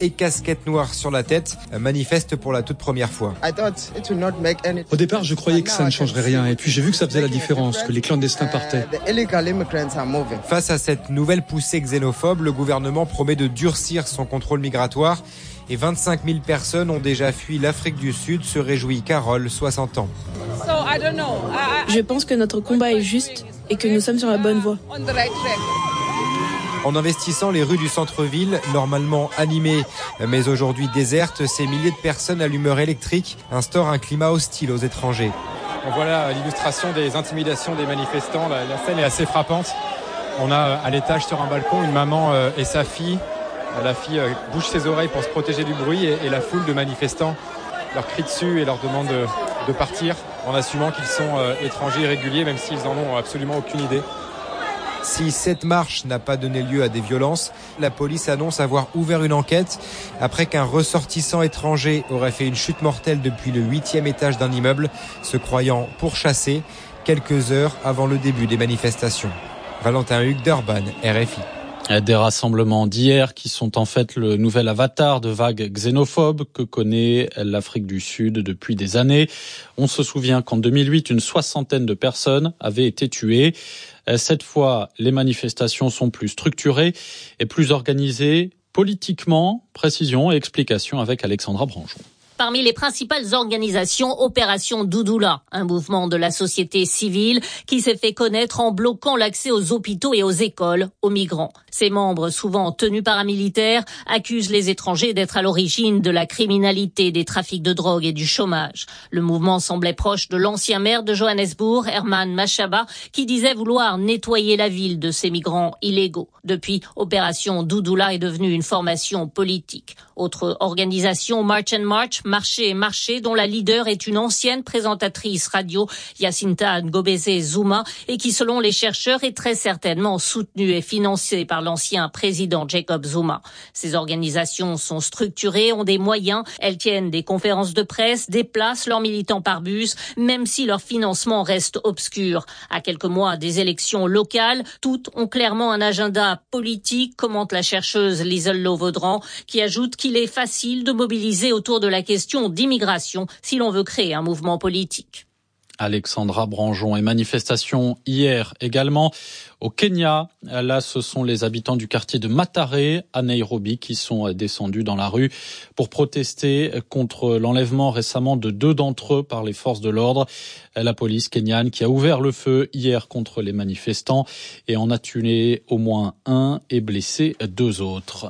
et casquette noire sur la tête manifestent pour la toute première fois. Au départ, je croyais que ça ne changerait rien et puis j'ai vu que ça faisait la différence, que les clandestins partaient. Face à cette nouvelle poussée xénophobe, le gouvernement promet de durcir son contrôle migratoire et 25 000 personnes ont déjà fui l'Afrique du Sud, se réjouit Carole, 60 ans. Je pense que notre combat est juste et que nous sommes sur la bonne voie. En investissant les rues du centre-ville, normalement animées mais aujourd'hui désertes, ces milliers de personnes à l'humeur électrique instaurent un climat hostile aux étrangers. Voilà l'illustration des intimidations des manifestants. La scène est assez frappante. On a à l'étage sur un balcon une maman et sa fille. La fille bouge ses oreilles pour se protéger du bruit et la foule de manifestants leur crie dessus et leur demande de partir en assumant qu'ils sont étrangers irréguliers, même s'ils en ont absolument aucune idée. Si cette marche n'a pas donné lieu à des violences, la police annonce avoir ouvert une enquête après qu'un ressortissant étranger aurait fait une chute mortelle depuis le 8e étage d'un immeuble, se croyant pourchassé quelques heures avant le début des manifestations. Valentin Hugues d'Urban, RFI. Des rassemblements d'hier qui sont en fait le nouvel avatar de vagues xénophobes que connaît l'Afrique du Sud depuis des années. On se souvient qu'en 2008, une 60aine de personnes avaient été tuées. Cette fois, les manifestations sont plus structurées et plus organisées politiquement. Précision et explication avec Alexandra Branjon. Parmi les principales organisations, Opération Doudoula, un mouvement de la société civile qui s'est fait connaître en bloquant l'accès aux hôpitaux et aux écoles aux migrants. Ses membres, souvent tenus paramilitaires, accusent les étrangers d'être à l'origine de la criminalité, des trafics de drogue et du chômage. Le mouvement semblait proche de l'ancien maire de Johannesburg, Herman Mashaba, qui disait vouloir nettoyer la ville de ces migrants illégaux. Depuis, Opération Doudoula est devenue une formation politique. Autre organisation, March and March, Marcher et Marcher, dont la leader est une ancienne présentatrice radio, Jacinta Ngobese Zuma, et qui, selon les chercheurs, est très certainement soutenue et financée par l'ancien président Jacob Zuma. Ces organisations sont structurées, ont des moyens, elles tiennent des conférences de presse, déplacent leurs militants par bus, même si leur financement reste obscur. À quelques mois des élections locales, toutes ont clairement un agenda politique, commente la chercheuse Liesel Lauvaudran, qui ajoute qu'il est facile de mobiliser autour de la question d'immigration si l'on veut créer un mouvement politique. Alexandra Branjon. Et manifestation hier également au Kenya. Là, ce sont les habitants du quartier de Mathare à Nairobi qui sont descendus dans la rue pour protester contre l'enlèvement récemment de 2 d'entre eux par les forces de l'ordre. La police kenyane qui a ouvert le feu hier contre les manifestants et en a tué au moins 1 et blessé 2 autres.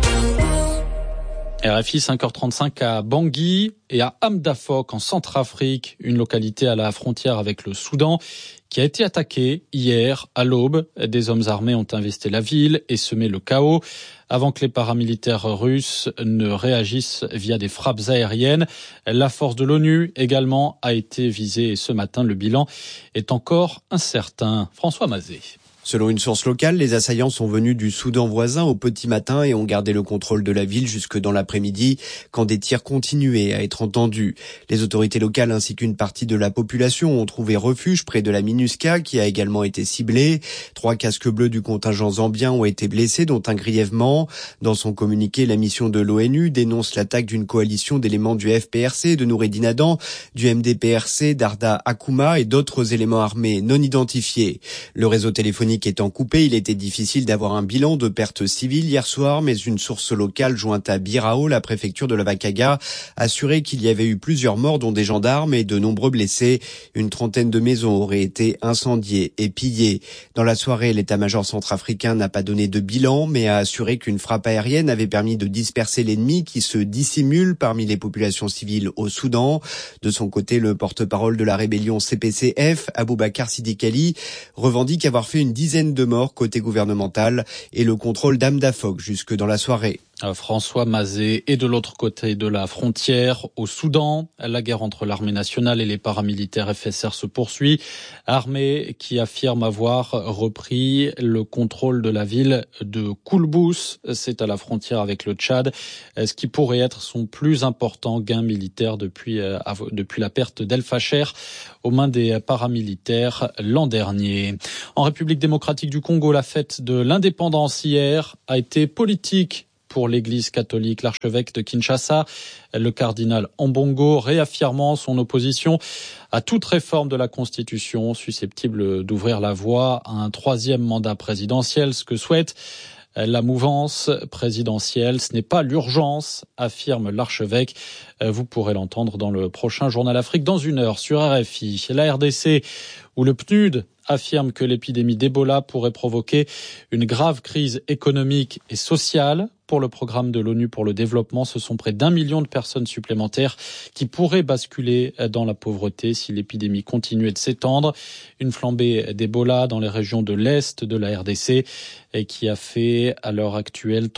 RFI 5h35 à Bangui et à Amdafok en Centrafrique, une localité à la frontière avec le Soudan qui a été attaquée hier à l'aube. Des hommes armés ont investi la ville et semé le chaos avant que les paramilitaires russes ne réagissent via des frappes aériennes. La force de l'ONU également a été visée et ce matin, le bilan est encore incertain. François Mazet. Selon une source locale, les assaillants sont venus du Soudan voisin au petit matin et ont gardé le contrôle de la ville jusque dans l'après-midi, quand des tirs continuaient à être entendus. Les autorités locales ainsi qu'une partie de la population ont trouvé refuge près de la MINUSCA, qui a également été ciblée. 3 casques bleus du contingent zambien ont été blessés, dont un grièvement. Dans son communiqué, la mission de l'ONU dénonce l'attaque d'une coalition d'éléments du FPRC, de Noureddin Adan, du MDPRC, d'Arda Akuma et d'autres éléments armés non identifiés. Le réseau téléphonique étant coupé, il était difficile d'avoir un bilan de pertes civiles hier soir, mais une source locale jointe à Birao, la préfecture de la Bakaga, assurait qu'il y avait eu plusieurs morts, dont des gendarmes, et de nombreux blessés. Une trentaine de maisons auraient été incendiées et pillées. Dans la soirée, l'état-major centrafricain n'a pas donné de bilan, mais a assuré qu'une frappe aérienne avait permis de disperser l'ennemi qui se dissimule parmi les populations civiles au Soudan. De son côté, le porte-parole de la rébellion CPCF, Aboubakar Sidikali, revendique avoir fait une dizaine de morts côté gouvernemental et le contrôle d'Amdafok jusque dans la soirée. François Mazet. Et de l'autre côté de la frontière, au Soudan, la guerre entre l'armée nationale et les paramilitaires FSR se poursuit. Armée qui affirme avoir repris le contrôle de la ville de Koulbous. C'est à la frontière avec le Tchad, ce qui pourrait être son plus important gain militaire depuis la perte d'El Fasher aux mains des paramilitaires l'an dernier. En République démocratique du Congo, la fête de l'indépendance hier a été politique pour l'Église catholique. L'archevêque de Kinshasa, le cardinal Ambongo, réaffirmant son opposition à toute réforme de la Constitution susceptible d'ouvrir la voie à un troisième mandat présidentiel, ce que souhaite la mouvance présidentielle. Ce n'est pas l'urgence, affirme l'archevêque. Vous pourrez l'entendre dans le prochain Journal Afrique dans 1 heure sur RFI. La RDC, où le PNUD affirme que l'épidémie d'Ebola pourrait provoquer une grave crise économique et sociale. Pour le programme de l'ONU pour le développement, ce sont près d'1 million de personnes supplémentaires qui pourraient basculer dans la pauvreté si l'épidémie continuait de s'étendre. Une flambée d'Ebola dans les régions de l'Est de la RDC et qui a fait à l'heure actuelle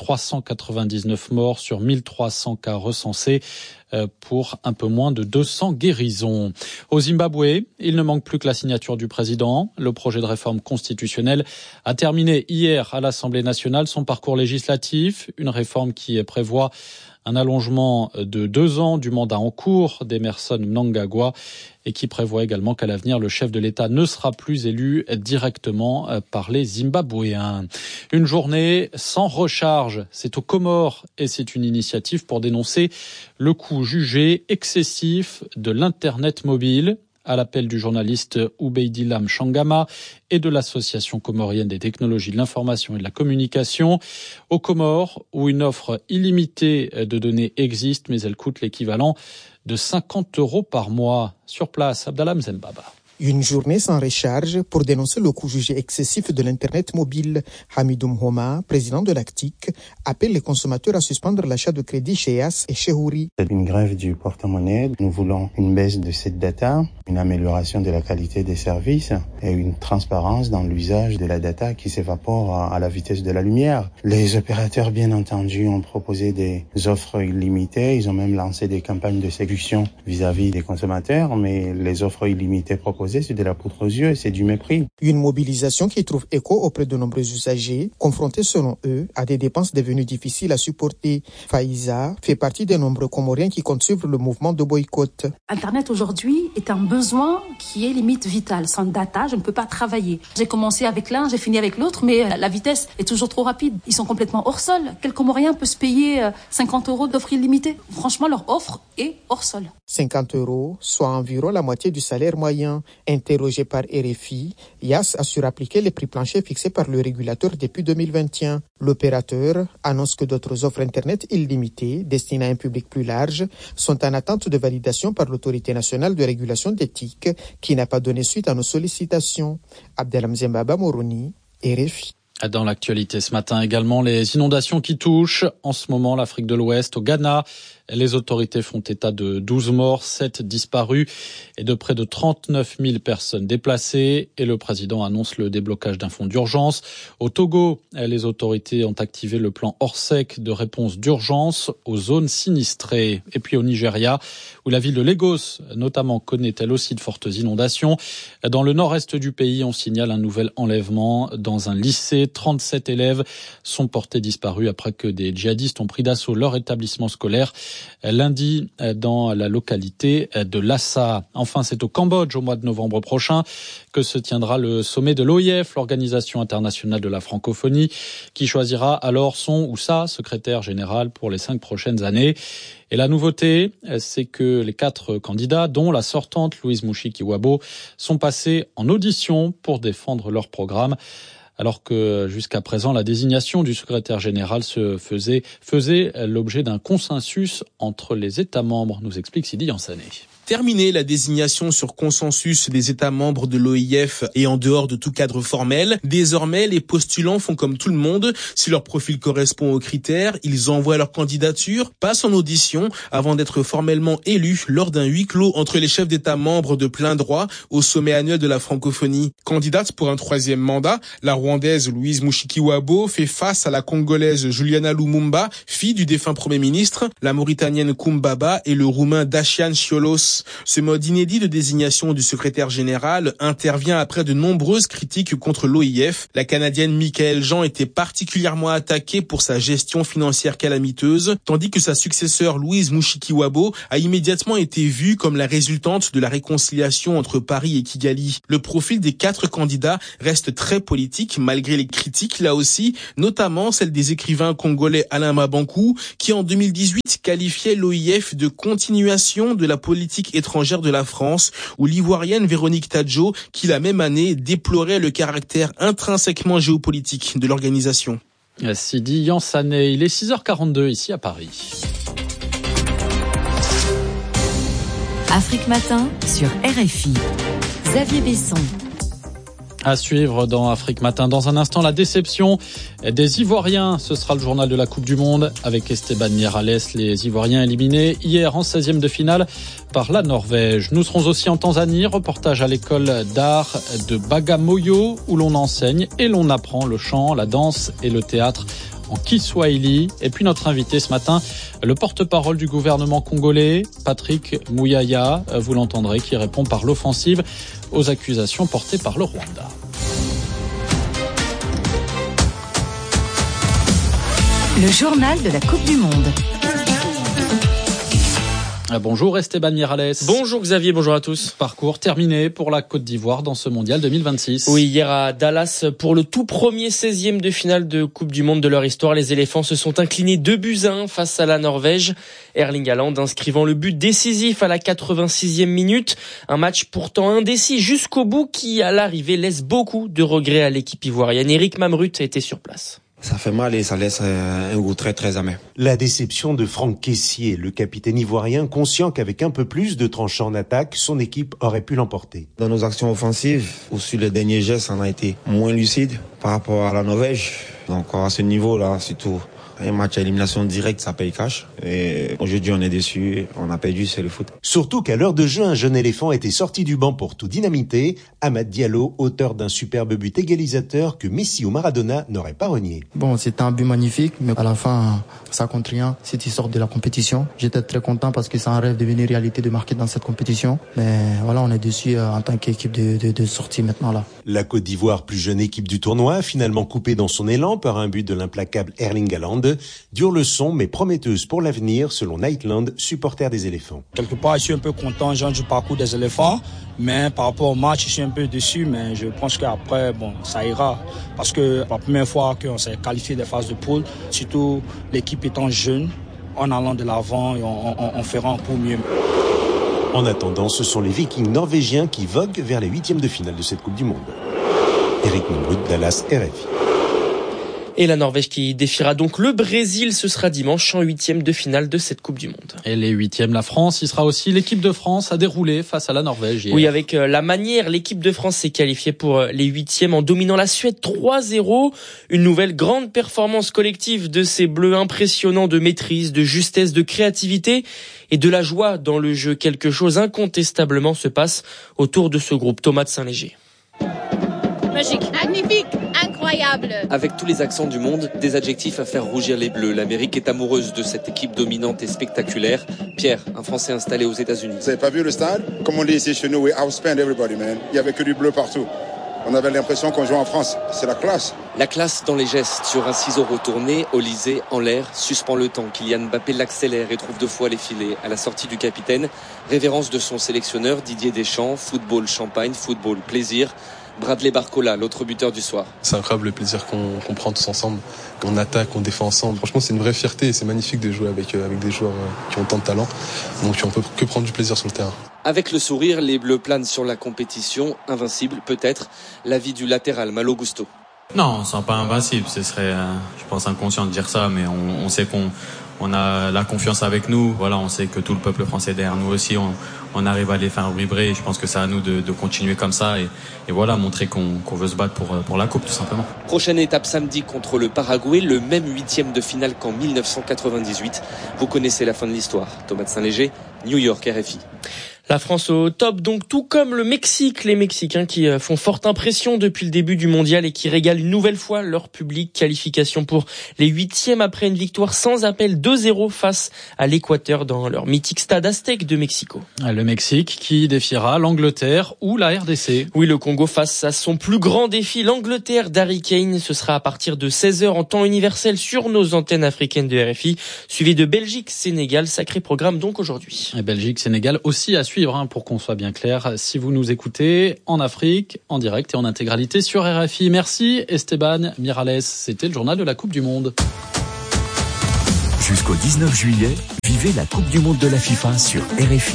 399 morts sur 1300 cas recensés pour un peu moins de 200 guérisons. Au Zimbabwe, il ne manque plus que la signature du président. Le projet de réforme constitutionnelle a terminé hier à l'Assemblée nationale son parcours législatif. Une réforme qui prévoit un allongement de 2 ans du mandat en cours d'Emerson Mnangagwa et qui prévoit également qu'à l'avenir, le chef de l'État ne sera plus élu directement par les Zimbabwéens. Une journée sans recharge, c'est aux Comores et c'est une initiative pour dénoncer le coût jugé excessif de l'Internet mobile. À l'appel du journaliste Oubeidilam Changama et de l'Association comorienne des technologies de l'information et de la communication. Aux Comores, où une offre illimitée de données existe, mais elle coûte l'équivalent de 50 € par mois. Sur place, Abdallah Mzembaba. Une journée sans recharge pour dénoncer le coût jugé excessif de l'Internet mobile. Hamidoum Homa, président de l'ACTIC, appelle les consommateurs à suspendre l'achat de crédit chez Yas et chez Houri. C'est une grève du porte-monnaie. Nous voulons une baisse de cette data, une amélioration de la qualité des services et une transparence dans l'usage de la data qui s'évapore à la vitesse de la lumière. Les opérateurs, bien entendu, ont proposé des offres illimitées. Ils ont même lancé des campagnes de séduction vis-à-vis des consommateurs, mais les offres illimitées proposées, c'est de la poudre aux yeux et c'est du mépris. Une mobilisation qui trouve écho auprès de nombreux usagers, confrontés selon eux à des dépenses devenues difficiles à supporter. Faïza fait partie des nombreux Comoriens qui comptent suivre le mouvement de boycott. Internet aujourd'hui est un besoin qui est limite vital. Sans data, je ne peux pas travailler. J'ai commencé avec l'un, j'ai fini avec l'autre, mais la vitesse est toujours trop rapide. Ils sont complètement hors sol. Quel Comorien peut se payer 50 € d'offre illimitée ? Franchement, leur offre est hors sol. 50 €, soit environ la moitié du salaire moyen. Interrogé par RFI, Yas assure appliquer les prix planchers fixés par le régulateur depuis 2021. L'opérateur annonce que d'autres offres Internet illimitées, destinées à un public plus large, sont en attente de validation par l'Autorité nationale de régulation d'éthique, qui n'a pas donné suite à nos sollicitations. Abdelham Zembaba Moroni, RFI. Dans l'actualité ce matin également, les inondations qui touchent en ce moment l'Afrique de l'Ouest, au Ghana. Les autorités font état de 12 morts, 7 disparus et de près de 39 000 personnes déplacées. Et le président annonce le déblocage d'un fonds d'urgence. Au Togo, les autorités ont activé le plan Orsec de réponse d'urgence aux zones sinistrées. Et puis au Nigeria, où la ville de Lagos notamment connaît elle aussi de fortes inondations. Dans le nord-est du pays, on signale un nouvel enlèvement dans un lycée. 37 élèves sont portés disparus après que des djihadistes ont pris d'assaut leur établissement scolaire lundi dans la localité de Lhassa. Enfin, c'est au Cambodge au mois de novembre prochain que se tiendra le sommet de l'OIF, l'Organisation internationale de la francophonie, qui choisira alors son ou sa secrétaire générale pour les 5 prochaines années. Et la nouveauté, c'est que les 4 candidats, dont la sortante Louise Mushikiwabo, sont passés en audition pour défendre leur programme. Alors que jusqu'à présent, la désignation du secrétaire général faisait l'objet d'un consensus entre les États membres, nous explique Sidi Yansané. Terminer la désignation sur consensus des États membres de l'OIF et en dehors de tout cadre formel. Désormais, les postulants font comme tout le monde. Si leur profil correspond aux critères, ils envoient leur candidature, passent en audition avant d'être formellement élus lors d'un huis clos entre les chefs d'État membres de plein droit au sommet annuel de la francophonie. Candidate pour un 3e mandat, la Rwandaise Louise Mushikiwabo fait face à la Congolaise Juliana Lumumba, fille du défunt Premier ministre, la Mauritanienne Koumbaba et le Roumain Dacian Ciolos. France. Ce mode inédit de désignation du secrétaire général intervient après de nombreuses critiques contre l'OIF. La Canadienne Michaëlle Jean était particulièrement attaquée pour sa gestion financière calamiteuse, tandis que sa successeur Louise Mushikiwabo a immédiatement été vue comme la résultante de la réconciliation entre Paris et Kigali. Le profil des 4 candidats reste très politique malgré les critiques, là aussi, notamment celle des écrivains congolais Alain Mabankou, qui en 2018 qualifiait l'OIF de continuation de la politique étrangère de la France, ou l'ivoirienne Véronique Tadjo, qui la même année déplorait le caractère intrinsèquement géopolitique de l'organisation. Sidi Yansané, il est 6h42 ici à Paris. Afrique Matin sur RFI. Xavier Besson. À suivre dans Afrique Matin. Dans un instant, la déception des Ivoiriens. Ce sera le journal de la Coupe du Monde avec Esteban Miralles. Les Ivoiriens éliminés hier en 16e de finale par la Norvège. Nous serons aussi en Tanzanie. Reportage à l'école d'art de Bagamoyo où l'on enseigne et l'on apprend le chant, la danse et le théâtre en Kiswahili. Et puis notre invité ce matin, le porte-parole du gouvernement congolais, Patrick Mouyaya, vous l'entendrez, qui répond par l'offensive aux accusations portées par le Rwanda. Le journal de la Coupe du Monde. Bonjour Esteban Miralles. Bonjour Xavier, bonjour à tous. Parcours terminé pour la Côte d'Ivoire dans ce mondial 2026. Oui, hier à Dallas, pour le tout premier 16e de finale de Coupe du Monde de leur histoire, les éléphants se sont inclinés 2-1 face à la Norvège. Erling Haaland inscrivant le but décisif à la 86e minute. Un match pourtant indécis jusqu'au bout qui, à l'arrivée, laisse beaucoup de regrets à l'équipe ivoirienne. Eric Mamrut était sur place. Ça fait mal et ça laisse un goût très très amer. La déception de Franck Kessié, le capitaine ivoirien, conscient qu'avec un peu plus de tranchants en attaque, son équipe aurait pu l'emporter. Dans nos actions offensives, ou sur les derniers gestes, on a été moins lucide par rapport à la Norvège. Donc à ce niveau-là, surtout un match à élimination directe, ça paye cash. Et aujourd'hui, on est déçus, on a perdu, c'est le foot. Surtout qu'à l'heure de jeu, un jeune éléphant était sorti du banc pour tout dynamiter. Amad Diallo, auteur d'un superbe but égalisateur que Messi ou Maradona n'auraient pas renié. Bon, c'était un but magnifique, mais à la fin, ça compte rien. Si tu sors de la compétition, j'étais très content parce que c'est un rêve devenu réalité de marquer dans cette compétition. Mais voilà, on est déçus en tant qu'équipe de sortie maintenant là. La Côte d'Ivoire, plus jeune équipe du tournoi, finalement coupée dans son élan par un but de l'implacable Erling Haaland. Dure leçon, mais prometteuse pour l'avenir, selon Nightland, supporter des éléphants. Quelque part, je suis un peu content, du parcours des éléphants, mais par rapport au match, je suis un peu déçu, mais je pense qu'après, ça ira. Parce que la première fois qu'on s'est qualifié des phases de poule, surtout l'équipe étant jeune, en allant de l'avant et on fera un peu mieux. En attendant, ce sont les Vikings norvégiens qui voguent vers les 8e de finale de cette Coupe du Monde. Eric Mamrut, Dallas, RFI. Et la Norvège qui défiera donc le Brésil, ce sera dimanche en 8e de finale de cette Coupe du Monde. Et les 8e, la France, il sera aussi l'équipe de France à dérouler face à la Norvège hier. Oui, avec la manière, l'équipe de France s'est qualifiée pour les 8e en dominant la Suède 3-0. Une nouvelle grande performance collective de ces Bleus, impressionnant de maîtrise, de justesse, de créativité et de la joie dans le jeu. Quelque chose incontestablement se passe autour de ce groupe. Thomas de Saint-Léger. Magique, magnifique, incroyable. Avec tous les accents du monde, des adjectifs à faire rougir les Bleus. L'Amérique est amoureuse de cette équipe dominante et spectaculaire. Pierre, un Français installé aux États-Unis. Vous n'avez pas vu le stade? Comme on dit ici chez nous, we outspend everybody, man. Il n'y avait que du bleu partout. On avait l'impression qu'on jouait en France. C'est la classe. La classe dans les gestes. Sur un ciseau retourné, Olysée, en l'air, suspend le temps. Kylian Mbappé l'accélère et trouve 2 fois les filets. À la sortie du capitaine, révérence de son sélectionneur Didier Deschamps. Football champagne, football plaisir. Bradley Barcola, l'autre buteur du soir. C'est incroyable le plaisir qu'on prend tous ensemble, qu'on attaque, qu'on défend ensemble. Franchement, c'est une vraie fierté et c'est magnifique de jouer avec des joueurs qui ont tant de talent. Donc on peut que prendre du plaisir sur le terrain. Avec le sourire, les Bleus planent sur la compétition. Invincible, peut-être. L'avis du latéral, Malo Gusto. Non, on ne sent pas invincible. Ce serait, je pense, inconscient de dire ça, mais on sait qu'on a la confiance avec nous. Voilà, on sait que tout le peuple français derrière nous aussi, on arrive à les faire vibrer. Je pense que c'est à nous de continuer comme ça et voilà, montrer qu'on veut se battre pour la coupe, tout simplement. Prochaine étape samedi contre le Paraguay, le même 8e de finale qu'en 1998. Vous connaissez la fin de l'histoire. Thomas de Saint-Léger, New York, RFI. La France au top, donc tout comme le Mexique. Les Mexicains qui font forte impression depuis le début du mondial et qui régalent une nouvelle fois leur public. Qualification pour les 8e après une victoire sans appel 2-0 face à l'Équateur dans leur mythique stade Aztec de Mexico. Le Mexique qui défiera l'Angleterre ou la RDC. Oui, le Congo face à son plus grand défi, l'Angleterre d'Harry Kane. Ce sera à partir de 16h en temps universel sur nos antennes africaines de RFI, suivi de Belgique-Sénégal. Sacré programme donc aujourd'hui. Et Belgique-Sénégal aussi à suivre, pour qu'on soit bien clair, si vous nous écoutez en Afrique, en direct et en intégralité sur RFI. Merci Esteban Miralles, c'était le journal de la Coupe du Monde. Jusqu'au 19 juillet, vivez la Coupe du Monde de la FIFA sur RFI.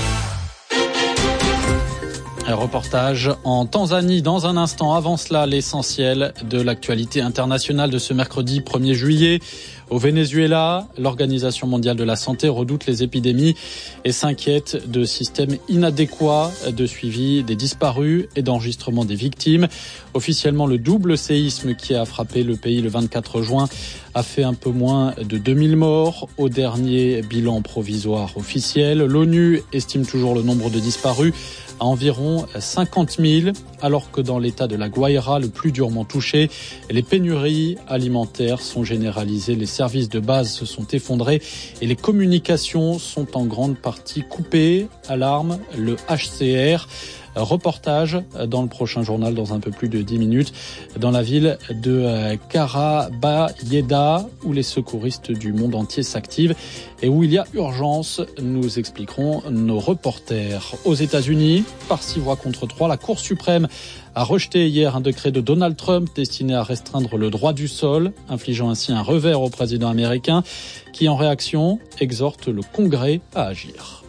Un reportage en Tanzanie dans un instant. Avant cela, l'essentiel de l'actualité internationale de ce mercredi 1er juillet. Au Venezuela, l'Organisation mondiale de la santé redoute les épidémies et s'inquiète de systèmes inadéquats de suivi des disparus et d'enregistrement des victimes. Officiellement, le double séisme qui a frappé le pays le 24 juin a fait un peu moins de 2000 morts. Au dernier bilan provisoire officiel, l'ONU estime toujours le nombre de disparus à environ 50 000, alors que dans l'état de la Guaira, le plus durement touché, les pénuries alimentaires sont généralisées, les services de base se sont effondrés et les communications sont en grande partie coupées. Alarme le HCR. Reportage dans le prochain journal dans un peu plus de 10 minutes dans la ville de Karabayeda où les secouristes du monde entier s'activent et où il y a urgence, nous expliqueront nos reporters. Aux États-Unis, par 6 voix contre 3, la Cour suprême a rejeté hier un décret de Donald Trump destiné à restreindre le droit du sol, infligeant ainsi un revers au président américain qui, en réaction, exhorte le Congrès à agir.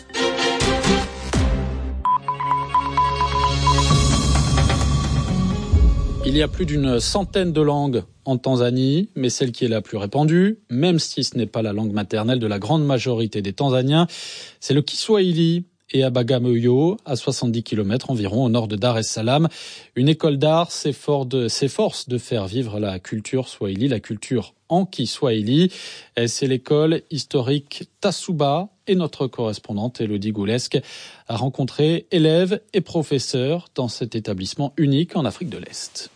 Il y a plus d'une centaine de langues en Tanzanie, mais celle qui est la plus répandue, même si ce n'est pas la langue maternelle de la grande majorité des Tanzaniens, c'est le Kiswahili. Et à Bagamoyo, à 70 km environ au nord de Dar es Salaam, une école d'art s'efforce de faire vivre la culture swahili, la culture en Kiswahili. C'est l'école historique Tasuba et notre correspondante Elodie Goulesque a rencontré élèves et professeurs dans cet établissement unique en Afrique de l'Est.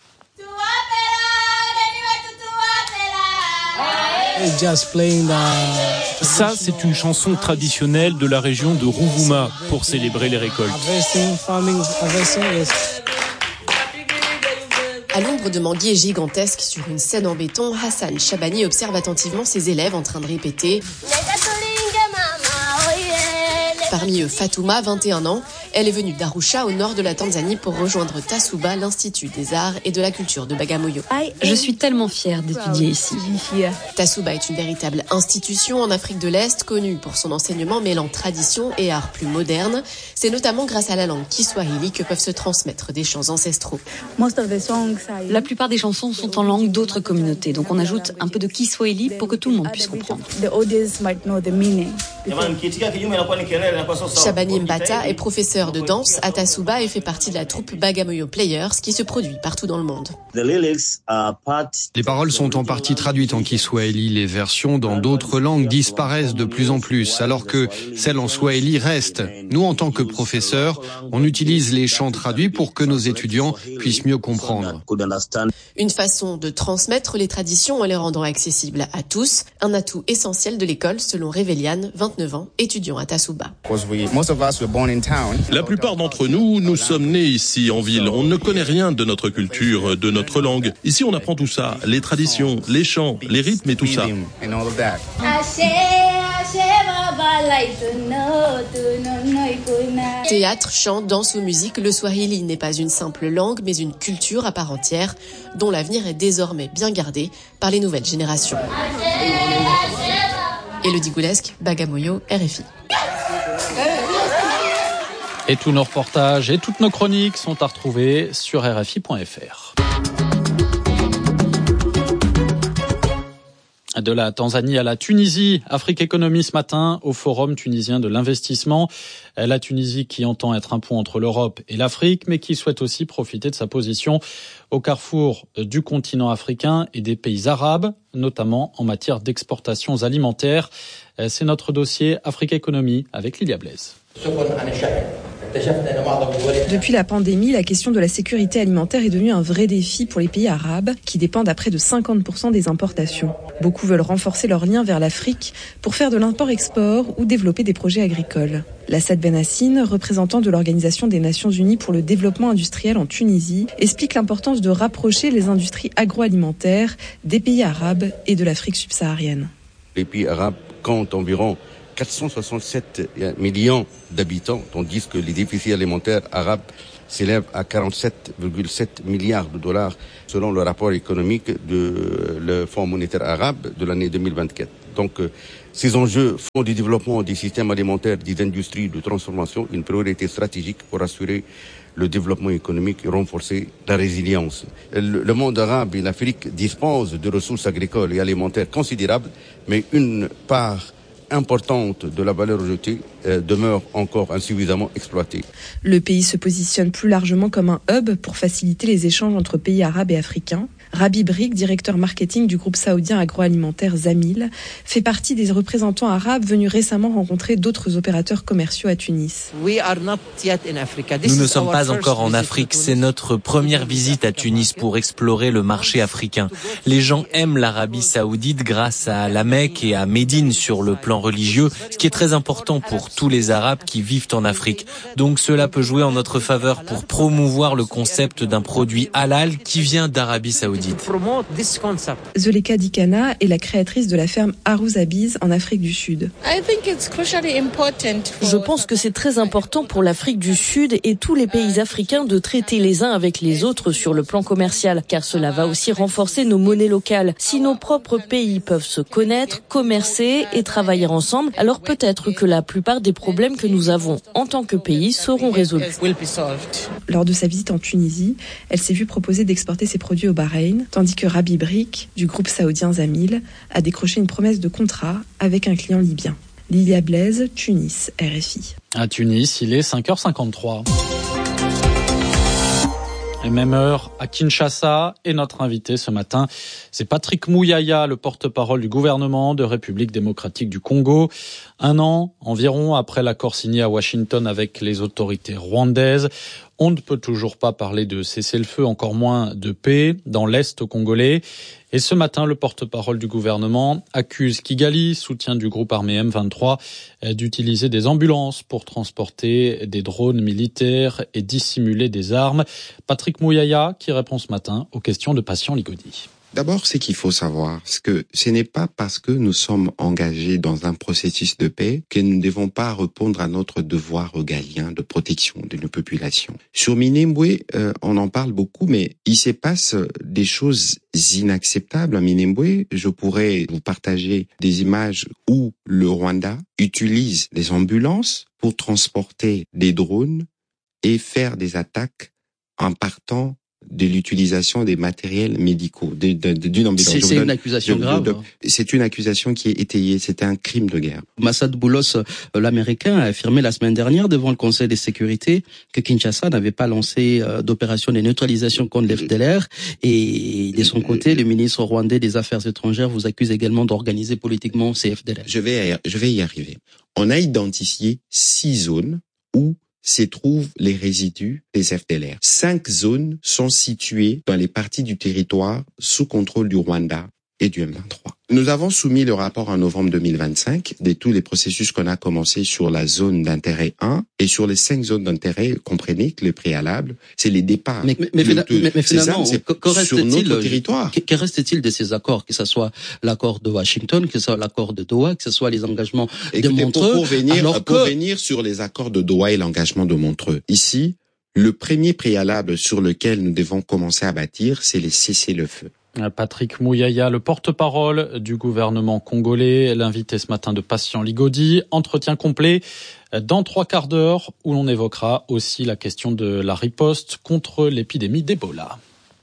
Ça, c'est une chanson traditionnelle de la région de Rovuma pour célébrer les récoltes. À l'ombre de manguiers gigantesques sur une scène en béton, Hassan Chabani observe attentivement ses élèves en train de répéter. Parmi eux, Fatouma, 21 ans. Elle est venue d'Arusha, au nord de la Tanzanie, pour rejoindre Tasuba, l'Institut des Arts et de la Culture de Bagamoyo. Je suis tellement fière d'étudier ici. Tasuba est une véritable institution en Afrique de l'Est, connue pour son enseignement mêlant tradition et art plus moderne. C'est notamment grâce à la langue Kiswahili que peuvent se transmettre des chants ancestraux. La plupart des chansons sont en langue d'autres communautés, donc on ajoute un peu de Kiswahili pour que tout le monde puisse comprendre. Shabani Mbata est professeur de danse à Tasuba et fait partie de la troupe Bagamoyo Players qui se produit partout dans le monde. Les paroles sont en partie traduites en Kiswahili. Les versions dans d'autres langues disparaissent de plus en plus, alors que celles en Swahili restent. Nous, en tant que professeurs, on utilise les chants traduits pour que nos étudiants puissent mieux comprendre. Une façon de transmettre les traditions en les rendant accessibles à tous, un atout essentiel de l'école selon Révéliane, 29 ans, étudiant à Tasuba. La plupart d'entre nous, nous sommes nés ici en ville. On ne connaît rien de notre culture, de notre langue. Ici, on apprend tout ça, les traditions, les chants, les rythmes et tout ça. Théâtre, chant, danse ou musique, le Swahili n'est pas une simple langue, mais une culture à part entière, dont l'avenir est désormais bien gardé par les nouvelles générations. Elodie Goulesque, Bagamoyo, RFI. Et tous nos reportages et toutes nos chroniques sont à retrouver sur rfi.fr. De la Tanzanie à la Tunisie, Afrique Économie ce matin au Forum tunisien de l'investissement. La Tunisie qui entend être un pont entre l'Europe et l'Afrique, mais qui souhaite aussi profiter de sa position au carrefour du continent africain et des pays arabes, notamment en matière d'exportations alimentaires. C'est notre dossier Afrique Économie avec Lilia Blaise. Depuis la pandémie, la question de la sécurité alimentaire est devenue un vrai défi pour les pays arabes qui dépendent à près de 50% des importations. Beaucoup veulent renforcer leurs liens vers l'Afrique pour faire de l'import-export ou développer des projets agricoles. Lassad Benassine, représentant de l'Organisation des Nations Unies pour le développement industriel en Tunisie, explique l'importance de rapprocher les industries agroalimentaires des pays arabes et de l'Afrique subsaharienne. Les pays arabes comptent environ 467 millions d'habitants, tandis que les déficits alimentaires arabes s'élèvent à 47,7 milliards de dollars selon le rapport économique le Fonds monétaire arabe de l'année 2024. Donc, ces enjeux font du développement des systèmes alimentaires, des industries de transformation une priorité stratégique pour assurer le développement économique et renforcer la résilience. Le monde arabe et l'Afrique disposent de ressources agricoles et alimentaires considérables, mais une part importante de la valeur ajoutée demeure encore insuffisamment exploitée. Le pays se positionne plus largement comme un hub pour faciliter les échanges entre pays arabes et africains. Rabi Brik, directeur marketing du groupe saoudien agroalimentaire Zamil, fait partie des représentants arabes venus récemment rencontrer d'autres opérateurs commerciaux à Tunis. Nous ne sommes pas encore en Afrique, c'est notre première visite à Tunis pour explorer le marché africain. Les gens aiment l'Arabie saoudite grâce à la Mecque et à Médine sur le plan religieux, ce qui est très important pour tous les Arabes qui vivent en Afrique. Donc cela peut jouer en notre faveur pour promouvoir le concept d'un produit halal qui vient d'Arabie saoudite. Zuleka Dikana est la créatrice de la ferme Arouzabiz en Afrique du Sud. Je pense que c'est très important pour l'Afrique du Sud et tous les pays africains de traiter les uns avec les autres sur le plan commercial, car cela va aussi renforcer nos monnaies locales. Si nos propres pays peuvent se connaître, commercer et travailler ensemble, alors peut-être que la plupart des problèmes que nous avons en tant que pays seront résolus. Lors de sa visite en Tunisie, elle s'est vue proposer d'exporter ses produits au Bahreïn, tandis que Rabi Brik, du groupe saoudien Zamil, a décroché une promesse de contrat avec un client libyen. Lilia Blaise, Tunis, RFI. À Tunis, il est 5h53. Et même heure à Kinshasa. Et notre invité ce matin, c'est Patrick Mouyaya, le porte-parole du gouvernement de République démocratique du Congo. 1 an environ après l'accord signé à Washington avec les autorités rwandaises. On ne peut toujours pas parler de cessez-le-feu, encore moins de paix dans l'Est congolais. Et ce matin, le porte-parole du gouvernement accuse Kigali, soutien du groupe armé M23, d'utiliser des ambulances pour transporter des drones militaires et dissimuler des armes. Patrick Mouyaya qui répond ce matin aux questions de Patient Ligodi. D'abord, ce qu'il faut savoir, c'est que ce n'est pas parce que nous sommes engagés dans un processus de paix que nous ne devons pas répondre à notre devoir régalien de protection de nos populations. Sur Minembwe, on en parle beaucoup, mais il se passe des choses inacceptables à Minembwe. Je pourrais vous partager des images où le Rwanda utilise des ambulances pour transporter des drones et faire des attaques en partant de l'utilisation des matériels médicaux d'une ambulance. C'est une accusation grave. C'est une accusation qui est étayée. C'était un crime de guerre. Massad Boulos, l'Américain, a affirmé la semaine dernière devant le Conseil de sécurité que Kinshasa n'avait pas lancé d'opération de neutralisation contre l'FDLR. Et de son côté, le ministre rwandais des Affaires étrangères vous accuse également d'organiser politiquement ces FDLR. Je vais y arriver. On a identifié 6 zones où se trouvent les résidus des FDLR. 5 zones sont situées dans les parties du territoire sous contrôle du Rwanda et du M23. Nous avons soumis le rapport en novembre 2025 de tous les processus qu'on a commencé sur la zone d'intérêt 1 et sur les 5 zones d'intérêt. Comprenez que le préalable, c'est les départs. Mais finalement, que reste-t-il sur notre territoire? Que reste-t-il de ces accords, que ce soit l'accord de Washington, que ce soit l'accord de Doha, que ce soit les engagements de Montreux? Pour venir sur les accords de Doha et l'engagement de Montreux. Ici, le premier préalable sur lequel nous devons commencer à bâtir, c'est les cessez-le-feu. Patrick Mouyaya, le porte-parole du gouvernement congolais, l'invité ce matin de Patient Ligodi. Entretien complet dans 3 quarts d'heure où l'on évoquera aussi la question de la riposte contre l'épidémie d'Ebola.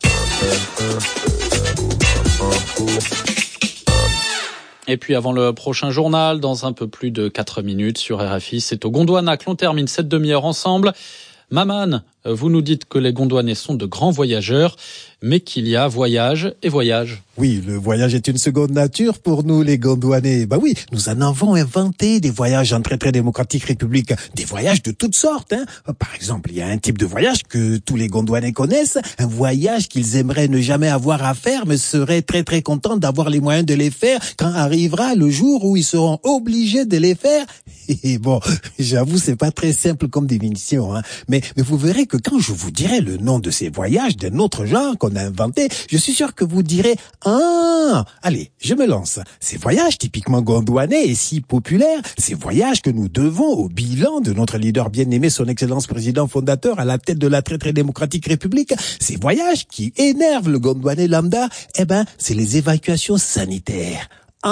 Et puis avant le prochain journal, dans un peu plus de 4 minutes sur RFI, c'est au Gondwana que l'on termine cette demi-heure ensemble. Maman vous nous dites que les Gondwanais sont de grands voyageurs, mais qu'il y a voyage et voyage. Oui, le voyage est une seconde nature pour nous, les Gondwanais. Bah oui, nous en avons inventé des voyages en très démocratique république. Des voyages de toutes sortes, hein. Par exemple, il y a un type de voyage que tous les Gondwanais connaissent. Un voyage qu'ils aimeraient ne jamais avoir à faire, mais seraient très contents d'avoir les moyens de les faire quand arrivera le jour où ils seront obligés de les faire. Et bon, j'avoue, c'est pas très simple comme définition, hein. Mais vous verrez que quand je vous dirai le nom de ces voyages d'un autre genre qu'on a inventé, je suis sûr que vous direz « Ah !» Allez, je me lance. Ces voyages typiquement gondwanais et si populaires, ces voyages que nous devons au bilan de notre leader bien-aimé, son excellence président fondateur à la tête de la très démocratique république, ces voyages qui énervent le gondwanais lambda, c'est les évacuations sanitaires.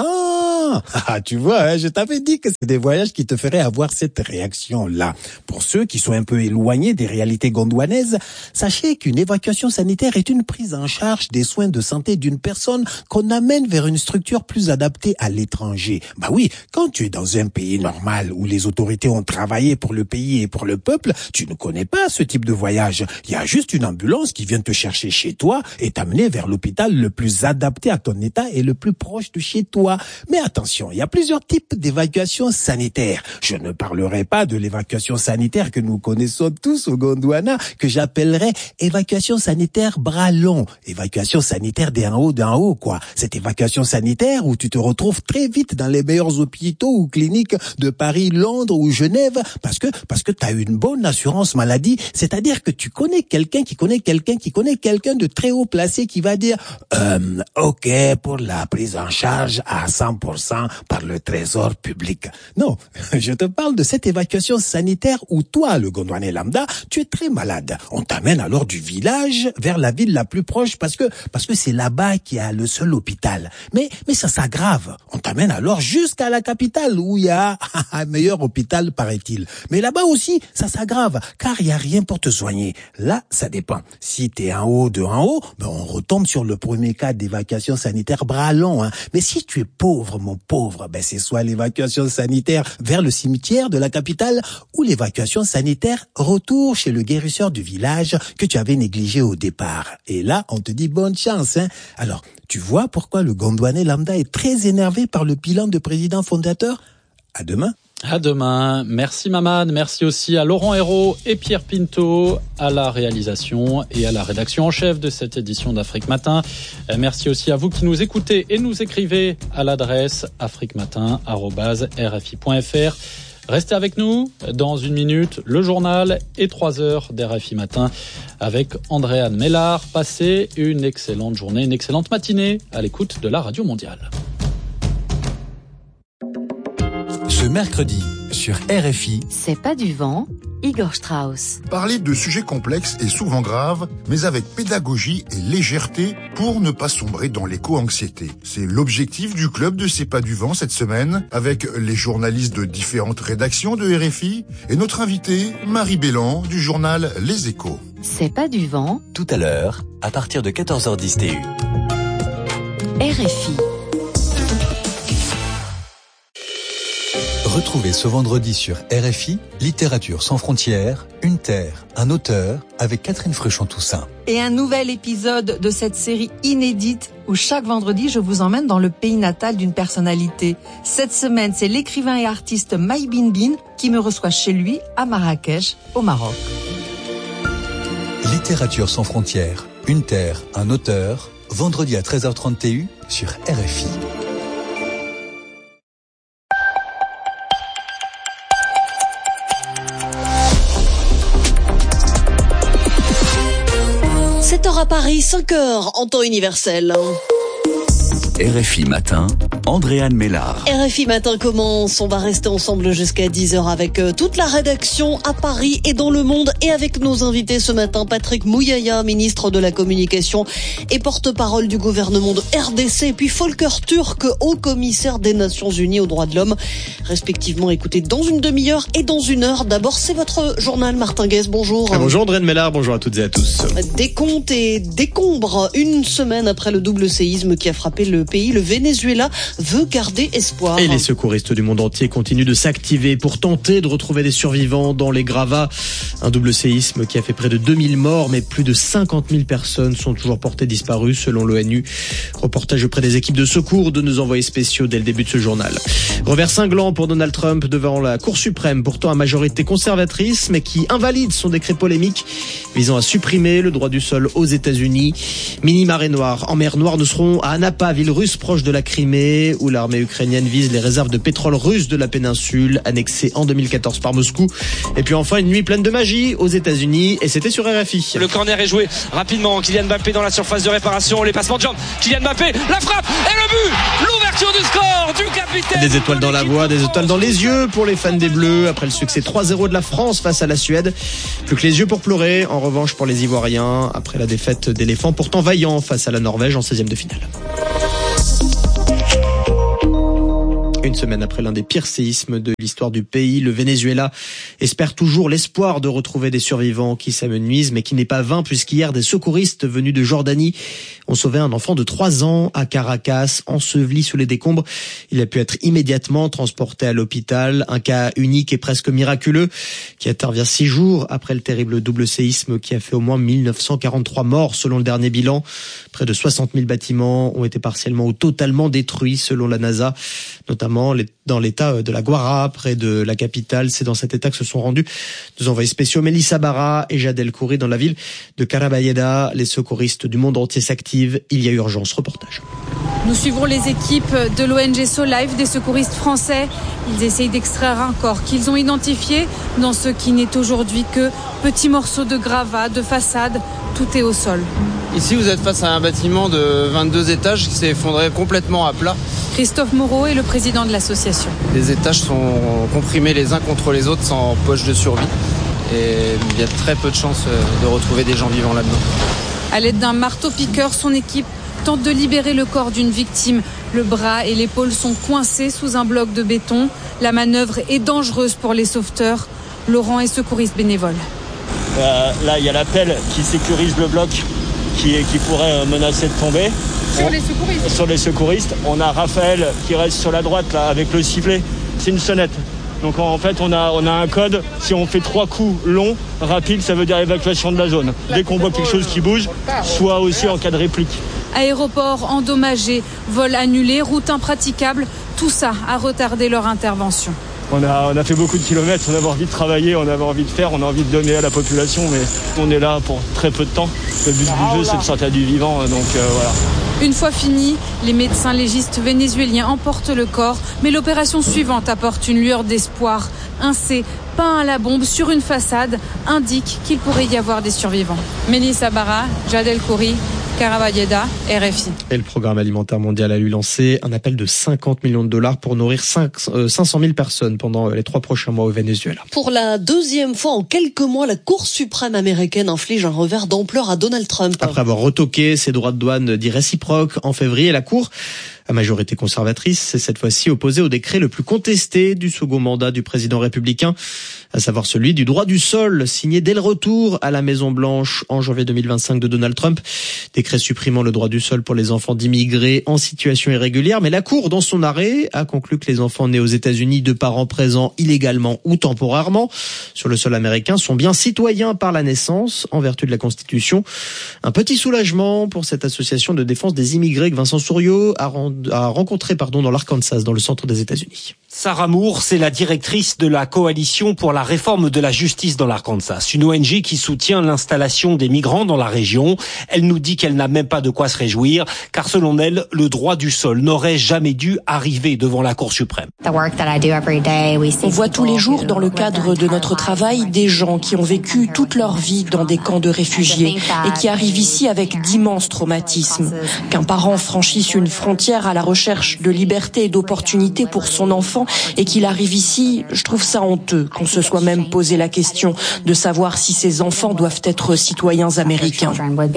Ah, tu vois, hein, je t'avais dit que c'est des voyages qui te feraient avoir cette réaction-là. Pour ceux qui sont un peu éloignés des réalités gondwanaises, sachez qu'une évacuation sanitaire est une prise en charge des soins de santé d'une personne qu'on amène vers une structure plus adaptée à l'étranger. Bah oui, quand tu es dans un pays normal où les autorités ont travaillé pour le pays et pour le peuple, tu ne connais pas ce type de voyage. Il y a juste une ambulance qui vient te chercher chez toi et t'amener vers l'hôpital le plus adapté à ton état et le plus proche de chez toi. Mais attention, il y a plusieurs types d'évacuation sanitaire. Je ne parlerai pas de l'évacuation sanitaire que nous connaissons tous au Gondwana, que j'appellerais évacuation sanitaire bras long. Évacuation sanitaire d'en haut, quoi. Cette évacuation sanitaire où tu te retrouves très vite dans les meilleurs hôpitaux ou cliniques de Paris, Londres ou Genève, parce que t'as une bonne assurance maladie, c'est-à-dire que tu connais quelqu'un qui connaît quelqu'un qui connaît quelqu'un de très haut placé qui va dire OK pour la prise en charge à 100% par le trésor public. Non, je te parle de cette évacuation sanitaire où toi, le Gondwanais lambda, tu es très malade. On t'amène alors du village vers la ville la plus proche parce que c'est là-bas qu'il y a le seul hôpital. Mais ça s'aggrave. On t'amène alors jusqu'à la capitale où il y a un meilleur hôpital, paraît-il. Mais là-bas aussi, ça s'aggrave car il y a rien pour te soigner. Là, ça dépend. Si t'es en haut, on retombe sur le premier cas d'évacuation sanitaire bras long, hein. Mais si tu es pauvre, mon pauvre, c'est soit l'évacuation sanitaire vers le cimetière de la capitale ou l'évacuation sanitaire retour chez le guérisseur du village que tu avais négligé au départ. Et là, on te dit bonne chance, hein. Alors, tu vois pourquoi le Gondwanais lambda est très énervé par le bilan de président fondateur? À demain. À demain. Merci Mamad. Merci aussi à Laurent Hérault et Pierre Pinto à la réalisation et à la rédaction en chef de cette édition d'Afrique Matin. Merci aussi à vous qui nous écoutez et nous écrivez à l'adresse afriquematin@rfi.fr. Restez avec nous. Dans une minute, le journal et 3 heures d'RFI Matin avec Andréane Mellard. Passez une excellente journée, une excellente matinée à l'écoute de la Radio Mondiale. Ce mercredi, sur RFI, C'est pas du vent, Igor Strauss. Parler de sujets complexes et souvent graves, mais avec pédagogie et légèreté pour ne pas sombrer dans l'éco-anxiété. C'est l'objectif du club de C'est pas du vent cette semaine, avec les journalistes de différentes rédactions de RFI et notre invitée, Marie Bélan, du journal Les Échos. C'est pas du vent. Tout à l'heure, à partir de 14h10 TU. RFI. Retrouvez ce vendredi sur RFI, Littérature sans frontières, une terre, un auteur, avec Catherine Fruchon-Toussaint. Et un nouvel épisode de cette série inédite où chaque vendredi je vous emmène dans le pays natal d'une personnalité. Cette semaine, c'est l'écrivain et artiste Maï Binbin qui me reçoit chez lui à Marrakech, au Maroc. Littérature sans frontières, une terre, un auteur, vendredi à 13h30 TU sur RFI. À Paris, 5h en temps universel. RFI Matin, Andréane Mellard. RFI Matin commence, on va rester ensemble jusqu'à 10h avec toute la rédaction à Paris et dans le monde et avec nos invités ce matin, Patrick Mouyaya, ministre de la Communication et porte-parole du gouvernement de RDC, et puis Volker Turk, haut-commissaire des Nations Unies aux droits de l'homme, respectivement écoutés dans une demi-heure et dans 1 heure. D'abord, c'est votre journal, Martin Guez, bonjour. Bonjour Andréane Mellard, bonjour à toutes et à tous. Décompte et décombre, une semaine après le double séisme qui a frappé le pays, le Venezuela, veut garder espoir. Et les secouristes du monde entier continuent de s'activer pour tenter de retrouver des survivants dans les gravats. Un double séisme qui a fait près de 2000 morts, mais plus de 50 000 personnes sont toujours portées disparues selon l'ONU. Reportage auprès des équipes de secours de nos envoyés spéciaux dès le début de ce journal. Revers cinglant pour Donald Trump devant la Cour suprême, pourtant à majorité conservatrice, mais qui invalide son décret polémique visant à supprimer le droit du sol aux États-Unis. Mini marée noire en mer Noire, nous serons à Anapa, ville russe proche de la Crimée, où l'armée ukrainienne vise les réserves de pétrole russe de la péninsule, annexées en 2014 par Moscou. Et puis enfin, une nuit pleine de magie aux États-Unis, et c'était sur RFI. Le corner est joué rapidement. Kylian Mbappé dans la surface de réparation. Les passements de jambes. Kylian Mbappé, la frappe et le but. L'ouverture du score du capitaine. Des étoiles dans la voix, des étoiles dans les yeux pour les fans des Bleus après le succès 3-0 de la France face à la Suède. Plus que les yeux pour pleurer, en revanche pour les Ivoiriens, après la défaite d'éléphants pourtant vaillants face à la Norvège en 16e de finale. Une semaine après l'un des pires séismes de l'histoire du pays, le Venezuela espère toujours l'espoir de retrouver des survivants qui s'amenuisent, mais qui n'est pas vain puisqu'hier des secouristes venus de Jordanie ont sauvé un enfant de 3 ans à Caracas, enseveli sous les décombres. Il a pu être immédiatement transporté à l'hôpital, un cas unique et presque miraculeux qui intervient 6 jours après le terrible double séisme qui a fait au moins 1943 morts selon le dernier bilan. Près de 60 000 bâtiments ont été partiellement ou totalement détruits selon la NASA, notamment dans l'état de la Guara, près de la capitale. C'est dans cet état que se sont rendus nos envoyés spéciaux Mélissa Barra et Jadel Khoury dans la ville de Carabayeda. Les secouristes du monde entier s'activent. Il y a urgence. Reportage. Nous suivons les équipes de l'ONG SoLife, des secouristes français. Ils essayent d'extraire un corps qu'ils ont identifié dans ce qui n'est aujourd'hui que petits morceaux de gravats, de façade. Tout est au sol. Ici, vous êtes face à un bâtiment de 22 étages qui s'est effondré complètement à plat. Christophe Moreau est le président de l'association. Les étages sont comprimés les uns contre les autres sans poche de survie. Et il y a très peu de chances de retrouver des gens vivants là-dedans. À l'aide d'un marteau-piqueur, son équipe tente de libérer le corps d'une victime. Le bras et l'épaule sont coincés sous un bloc de béton. La manœuvre est dangereuse pour les sauveteurs. Laurent est secouriste bénévole. Là, il y a la pelle qui sécurise le bloc qui pourrait menacer de tomber. Sur les secouristes. On a Raphaël qui reste sur la droite là, avec le sifflet. C'est une sonnette. Donc en fait, on a un code. Si on fait 3 coups longs, rapides, ça veut dire évacuation de la zone. Dès qu'on voit quelque chose qui bouge, soit aussi en cas de réplique. Aéroport endommagé, vol annulé, route impraticable. Tout ça a retardé leur intervention. On a fait beaucoup de kilomètres, on avait envie de travailler, on avait envie de faire, on a envie de donner à la population, mais on est là pour très peu de temps. Le but du jeu, c'est de sortir du vivant, donc voilà. Une fois fini, les médecins légistes vénézuéliens emportent le corps, mais l'opération suivante apporte une lueur d'espoir. Un C peint à la bombe sur une façade indique qu'il pourrait y avoir des survivants. Mélissa Barra, Jadel Khoury, Carabayeda, RFI. Et le programme alimentaire mondial a lui lancé un appel de 50 millions de dollars pour nourrir 500 000 personnes pendant les 3 prochains mois au Venezuela. Pour la 2e fois en quelques mois, la Cour suprême américaine inflige un revers d'ampleur à Donald Trump. Après avoir retoqué ses droits de douane dits réciproques en février, la Cour, à majorité conservatrice, s'est cette fois-ci opposée au décret le plus contesté du second mandat du président républicain, à savoir celui du droit du sol, signé dès le retour à la Maison-Blanche en janvier 2025 de Donald Trump. Décret supprimant le droit du sol pour les enfants d'immigrés en situation irrégulière. Mais la Cour, dans son arrêt, a conclu que les enfants nés aux États-Unis de parents présents illégalement ou temporairement sur le sol américain sont bien citoyens par la naissance en vertu de la Constitution. Un petit soulagement pour cette association de défense des immigrés que Vincent Souriau a rencontré dans l'Arkansas, dans le centre des États-Unis. Sarah Moore, c'est la directrice de la coalition pour la réforme de la justice dans l'Arkansas, une ONG qui soutient l'installation des migrants dans la région. Elle nous dit qu'elle n'a même pas de quoi se réjouir, car selon elle, le droit du sol n'aurait jamais dû arriver devant la Cour suprême. On voit tous les jours dans le cadre de notre travail des gens qui ont vécu toute leur vie dans des camps de réfugiés et qui arrivent ici avec d'immenses traumatismes. Qu'un parent franchisse une frontière à la recherche de liberté et d'opportunités pour son enfant et qu'il arrive ici, je trouve ça honteux qu'on se soit même posé la question de savoir si ces enfants doivent être citoyens américains.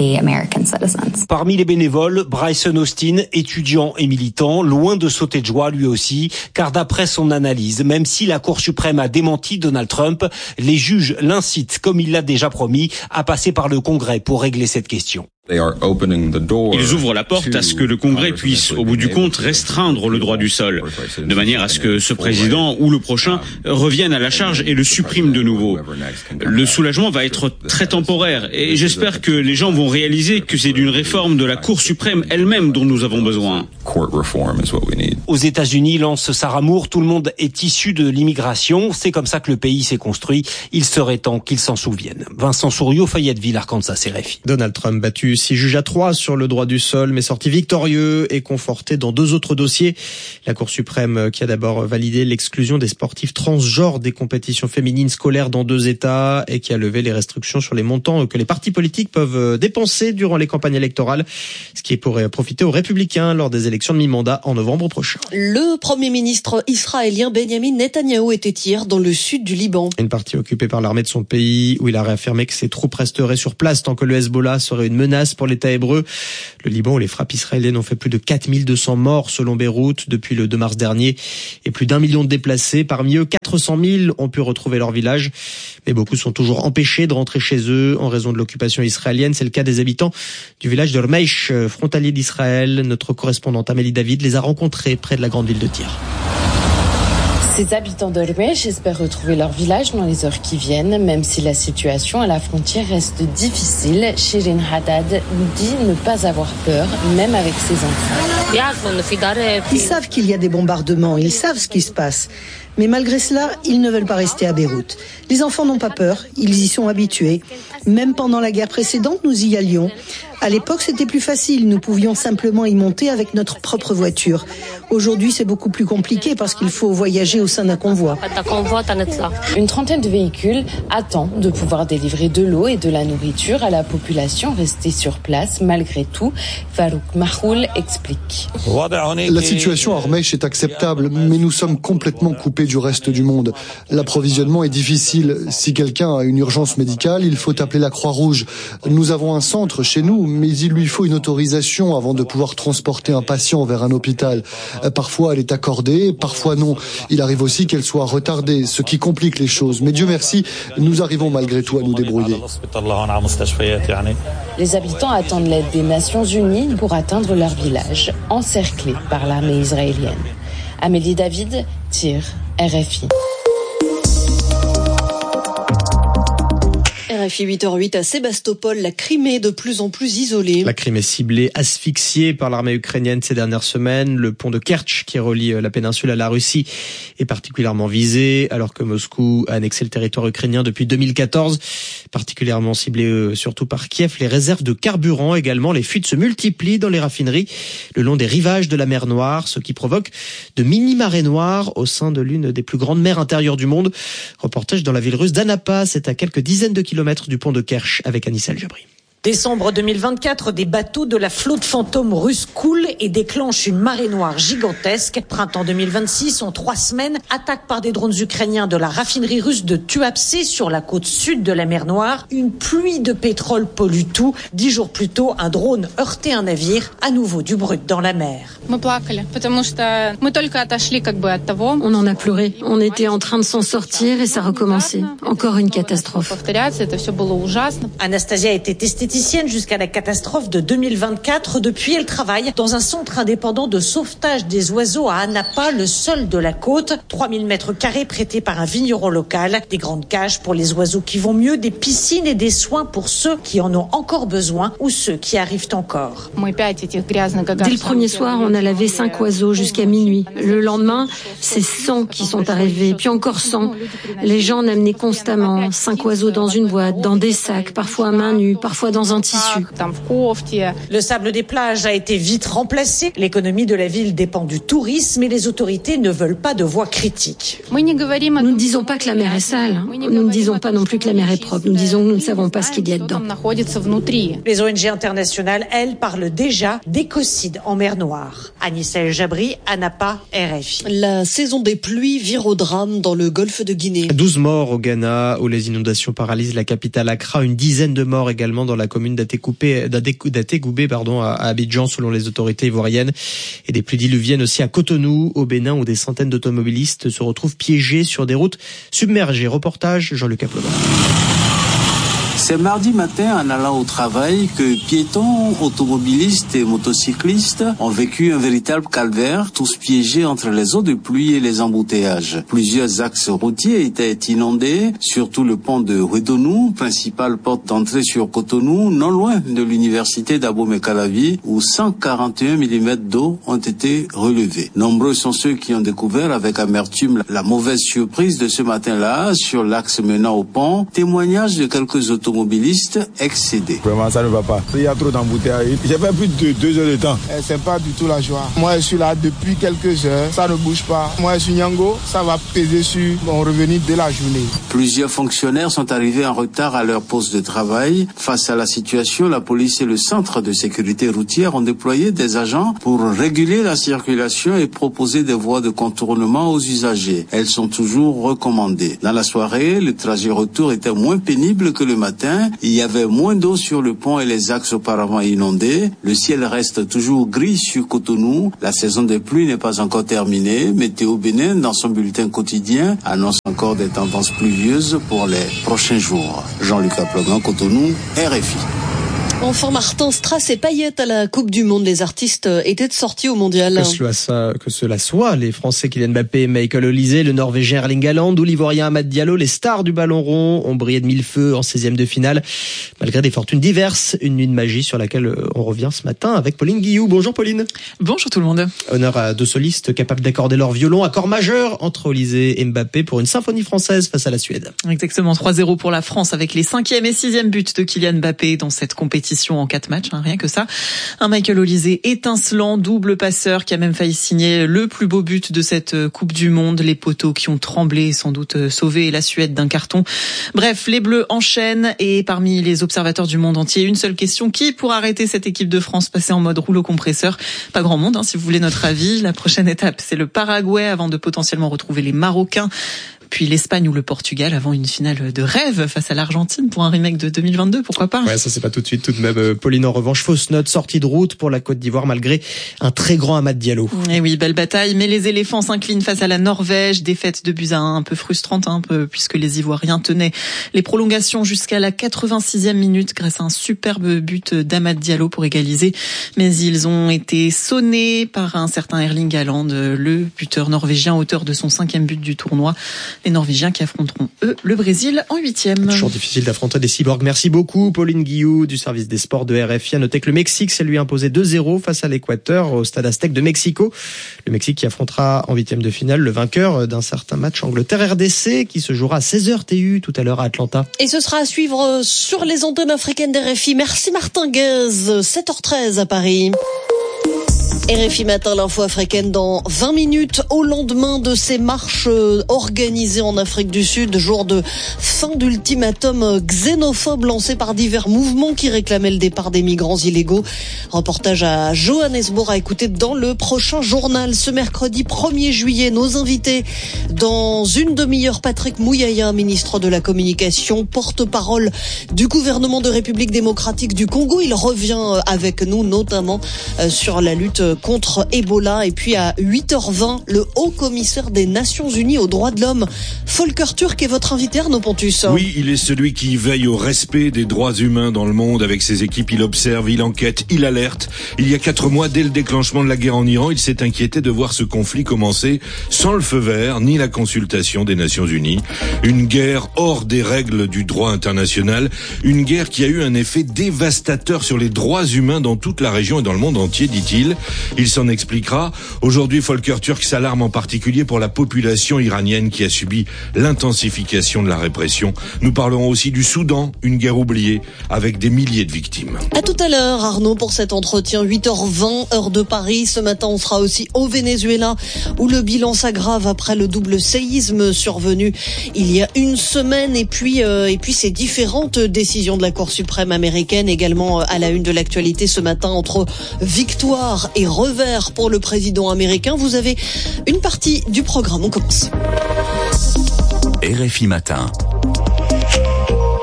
Parmi les bénévoles, Bryson Austin, étudiant et militant, loin de sauter de joie lui aussi, car d'après son analyse, même si la Cour suprême a démenti Donald Trump, les juges l'incitent, comme il l'a déjà promis, à passer par le Congrès pour régler cette question. Ils ouvrent la porte à ce que le Congrès puisse, au bout du compte, restreindre le droit du sol, de manière à ce que ce président ou le prochain revienne à la charge et le supprime de nouveau. Le soulagement va être très temporaire et j'espère que les gens vont réaliser que c'est d'une réforme de la Cour suprême elle-même dont nous avons besoin. Aux États-Unis, lance Sarah Moore, tout le monde est issu de l'immigration. C'est comme ça que le pays s'est construit. Il serait temps qu'ils s'en souviennent. Vincent Souriau, Fayetteville, Arkansas, RFI. Donald Trump battu 6 juges à 3 sur le droit du sol, mais sorti victorieux et conforté dans 2 autres dossiers. La Cour suprême qui a d'abord validé l'exclusion des sportifs transgenres des compétitions féminines scolaires dans 2 États et qui a levé les restrictions sur les montants que les partis politiques peuvent dépenser durant les campagnes électorales, ce qui pourrait profiter aux républicains lors des élections de mi-mandat en novembre prochain. Le Premier ministre israélien Benjamin Netanyahou était hier dans le sud du Liban. Une partie occupée par l'armée de son pays où il a réaffirmé que ses troupes resteraient sur place tant que le Hezbollah serait une menace pour l'État hébreu. Le Liban où les frappes israéliennes ont fait plus de 4200 morts selon Beyrouth depuis le 2 mars dernier et plus d'1 million de déplacés. Parmi eux, 400 000 ont pu retrouver leur village. Mais beaucoup sont toujours empêchés de rentrer chez eux en raison de l'occupation israélienne. C'est le cas des habitants du village de Rmeish, frontalier d'Israël. Notre correspondante Amélie David les a rencontrés près de la grande ville de Tyr. Ces habitants de Rmeish espèrent retrouver leur village dans les heures qui viennent, même si la situation à la frontière reste difficile. Shirin Haddad dit ne pas avoir peur, même avec ses enfants. Ils savent qu'il y a des bombardements, ils savent ce qui se passe. Mais malgré cela, ils ne veulent pas rester à Beyrouth. Les enfants n'ont pas peur, ils y sont habitués. Même pendant la guerre précédente, nous y allions. À l'époque, c'était plus facile. Nous pouvions simplement y monter avec notre propre voiture. Aujourd'hui, c'est beaucoup plus compliqué parce qu'il faut voyager au sein d'un convoi. Une trentaine de véhicules attendent de pouvoir délivrer de l'eau et de la nourriture à la population restée sur place. Malgré tout, Farouk Mahoul explique. La situation à Rmeish est acceptable, mais nous sommes complètement coupés du reste du monde. L'approvisionnement est difficile. Si quelqu'un a une urgence médicale, il faut appeler la Croix-Rouge. Nous avons un centre chez nous, mais il lui faut une autorisation avant de pouvoir transporter un patient vers un hôpital. Parfois, elle est accordée, parfois non. Il arrive aussi qu'elle soit retardée, ce qui complique les choses. Mais Dieu merci, nous arrivons malgré tout à nous débrouiller. Les habitants attendent l'aide des Nations Unies pour atteindre leur village, encerclés par l'armée israélienne. Amélie David, Tyr, RFI. RFI 8h08 à Sébastopol, la Crimée de plus en plus isolée. La Crimée ciblée, asphyxiée par l'armée ukrainienne ces dernières semaines. Le pont de Kertch qui relie la péninsule à la Russie est particulièrement visé alors que Moscou a annexé le territoire ukrainien depuis 2014. Particulièrement ciblé surtout par Kiev. Les réserves de carburant également. Les fuites se multiplient dans les raffineries le long des rivages de la mer Noire, ce qui provoque de mini-marées noires au sein de l'une des plus grandes mers intérieures du monde. Reportage dans la ville russe d'Anapa, c'est à quelques dizaines de kilomètres du pont de Kerch avec Anissa El-Jabri. Décembre 2024, des bateaux de la flotte fantôme russe coulent et déclenchent une marée noire gigantesque. Printemps 2026, en 3 semaines, attaque par des drones ukrainiens de la raffinerie russe de Tuapse sur la côte sud de la mer Noire. Une pluie de pétrole pollue tout. 10 jours plus tôt, un drone heurtait un navire, à nouveau du brut dans la mer. On en a pleuré. On était en train de s'en sortir et ça recommençait. Encore une catastrophe. Anastasia a été estéticienne jusqu'à la catastrophe de 2024. Depuis, elle travaille dans un centre indépendant de sauvetage des oiseaux à Anapa, le seul de la côte. 3000 mètres carrés prêtés par un vigneron local. Des grandes cages pour les oiseaux qui vont mieux, des piscines et des soins pour ceux qui en ont encore besoin ou ceux qui arrivent encore. Dès le premier soir, on a lavé 5 oiseaux jusqu'à minuit. Le lendemain, c'est 100 qui sont arrivés, puis encore 100. Les gens en amenaient constamment 5 oiseaux dans une boîte, dans des sacs, parfois à main nue, parfois dans un tissu. Le sable des plages a été vite remplacé. L'économie de la ville dépend du tourisme et les autorités ne veulent pas de voix critiques. Nous ne disons pas que la mer est sale. Nous ne disons pas non plus que la mer est propre. Nous disons que nous ne savons pas ce qu'il y a dedans. Les ONG internationales, elles, parlent déjà d'écocide en mer Noire. Anissa El-Jabri, Anapa, RFI. La saison des pluies vire au drame dans le golfe de Guinée. 12 morts au Ghana, où les inondations paralysent la capitale Accra. Une dizaine de morts également dans la commune d'Ategoubé, à Abidjan, selon les autorités ivoiriennes. Et des pluies diluviennes aussi à Cotonou, au Bénin, où des centaines d'automobilistes se retrouvent piégés sur des routes submergées. Reportage Jean-Luc Applaudin. C'est mardi matin en allant au travail que piétons, automobilistes et motocyclistes ont vécu un véritable calvaire, tous piégés entre les eaux de pluie et les embouteillages. Plusieurs axes routiers étaient inondés, surtout le pont de Ouédonou, principale porte d'entrée sur Cotonou, non loin de l'université d'Abomey-Calavi, où 141 mm d'eau ont été relevés. Nombreux sont ceux qui ont découvert avec amertume la mauvaise surprise de ce matin-là sur l'axe menant au pont. Témoignage de quelques automobilistes excédés. Vraiment, ça ne va pas. Il y a trop d'embouteillages. J'ai fait plus de 2 heures de temps. C'est pas du tout la joie. Moi, je suis là depuis quelques heures. Ça ne bouge pas. Moi, je suis Nyango. Ça va peser sur mon revenu de la journée. Plusieurs fonctionnaires sont arrivés en retard à leur poste de travail. Face à la situation, la police et le centre de sécurité routière ont déployé des agents pour réguler la circulation et proposer des voies de contournement aux usagers. Elles sont toujours recommandées. Dans la soirée, le trajet retour était moins pénible que le matin. Il y avait moins d'eau sur le pont et les axes auparavant inondés. Le ciel reste toujours gris sur Cotonou. La saison des pluies n'est pas encore terminée. Météo Bénin, dans son bulletin quotidien, annonce encore des tendances pluvieuses pour les prochains jours. Jean-Luc Aplogan, Cotonou, RFI. Enfin, Martin, Strass et Payet à la Coupe du Monde. Les artistes étaient de sortie au Mondial. Que cela soit, les Français Kylian Mbappé, Michael Olise, le Norvégien Erling Haaland ou l'Ivoirien Amad Diallo, les stars du ballon rond, ont brillé de mille feux en 16e de finale. Malgré des fortunes diverses, une nuit de magie sur laquelle on revient ce matin avec Pauline Guillou. Bonjour Pauline. Bonjour tout le monde. Honneur à deux solistes capables d'accorder leur violon, accord majeur entre Olise et Mbappé pour une symphonie française face à la Suède. Exactement, 3-0 pour la France avec les 5e et 6e buts de Kylian Mbappé dans cette compétition en 4 matchs, rien que ça. Un Michael Olise étincelant, double passeur qui a même failli signer le plus beau but de cette Coupe du Monde. Les poteaux qui ont tremblé et sans doute sauvé la Suède d'un carton. Bref, les Bleus enchaînent et parmi les observateurs du monde entier, une seule question: qui pourra arrêter cette équipe de France passée en mode rouleau compresseur? Pas grand monde, si vous voulez notre avis. La prochaine étape, c'est le Paraguay avant de potentiellement retrouver les Marocains. Puis l'Espagne ou le Portugal avant une finale de rêve face à l'Argentine pour un remake de 2022, pourquoi pas? Ouais, ça c'est pas tout de suite tout de même. Pauline, en revanche, fausse note, sortie de route pour la Côte d'Ivoire malgré un très grand Amad Diallo. Et oui, belle bataille, mais les éléphants s'inclinent face à la Norvège, défaite de buts à 1, un peu frustrante, puisque les Ivoiriens tenaient les prolongations jusqu'à la 86e minute grâce à un superbe but d'Amad Diallo pour égaliser. Mais ils ont été sonnés par un certain Erling Haaland, le buteur norvégien, auteur de son 5e but du tournoi. Les Norvégiens qui affronteront, eux, le Brésil en 8e. Toujours difficile d'affronter des cyborgs. Merci beaucoup, Pauline Guillou, du service des sports de RFI. À noter que le Mexique s'est lui imposé 2-0 face à l'Équateur au stade Aztec de Mexico. Le Mexique qui affrontera en 8e de finale le vainqueur d'un certain match Angleterre-RDC qui se jouera à 16h TU tout à l'heure à Atlanta. Et ce sera à suivre sur les antennes africaines d'RFI. Merci Martin Guez, 7h13 à Paris. RFI Matin, l'info africaine dans 20 minutes au lendemain de ces marches organisées en Afrique du Sud, jour de fin d'ultimatum xénophobe lancé par divers mouvements qui réclamaient le départ des migrants illégaux. Reportage à Johannesburg à écouter dans le prochain journal. Ce mercredi 1er juillet, nos invités dans une demi-heure, Patrick Mouyaya, ministre de la Communication, porte-parole du gouvernement de République démocratique du Congo. Il revient avec nous notamment sur la lutte contre Ebola. Et puis à 8h20, le haut commissaire des Nations Unies aux droits de l'homme, Volker Turk, est votre invité, Arnaud Pontus. Oui, il est celui qui veille au respect des droits humains dans le monde. Avec ses équipes, il observe, il enquête, il alerte. Il y a 4 mois, dès le déclenchement de la guerre en Iran, il s'est inquiété de voir ce conflit commencer sans le feu vert ni la consultation des Nations Unies. Une guerre hors des règles du droit international. Une guerre qui a eu un effet dévastateur sur les droits humains dans toute la région et dans le monde entier, dit-il. Il s'en expliquera. Aujourd'hui, Volker Turk s'alarme en particulier pour la population iranienne qui a subi l'intensification de la répression. Nous parlerons aussi du Soudan, une guerre oubliée, avec des milliers de victimes. À tout à l'heure, Arnaud, pour cet entretien, 8h20, heure de Paris. Ce matin, on sera aussi au Venezuela, où le bilan s'aggrave après le double séisme survenu il y a une semaine. Et puis ces différentes décisions de la Cour suprême américaine, également à la une de l'actualité ce matin, entre victoire et revers pour le président américain. Vous avez une partie du programme. On commence. RFI Matin.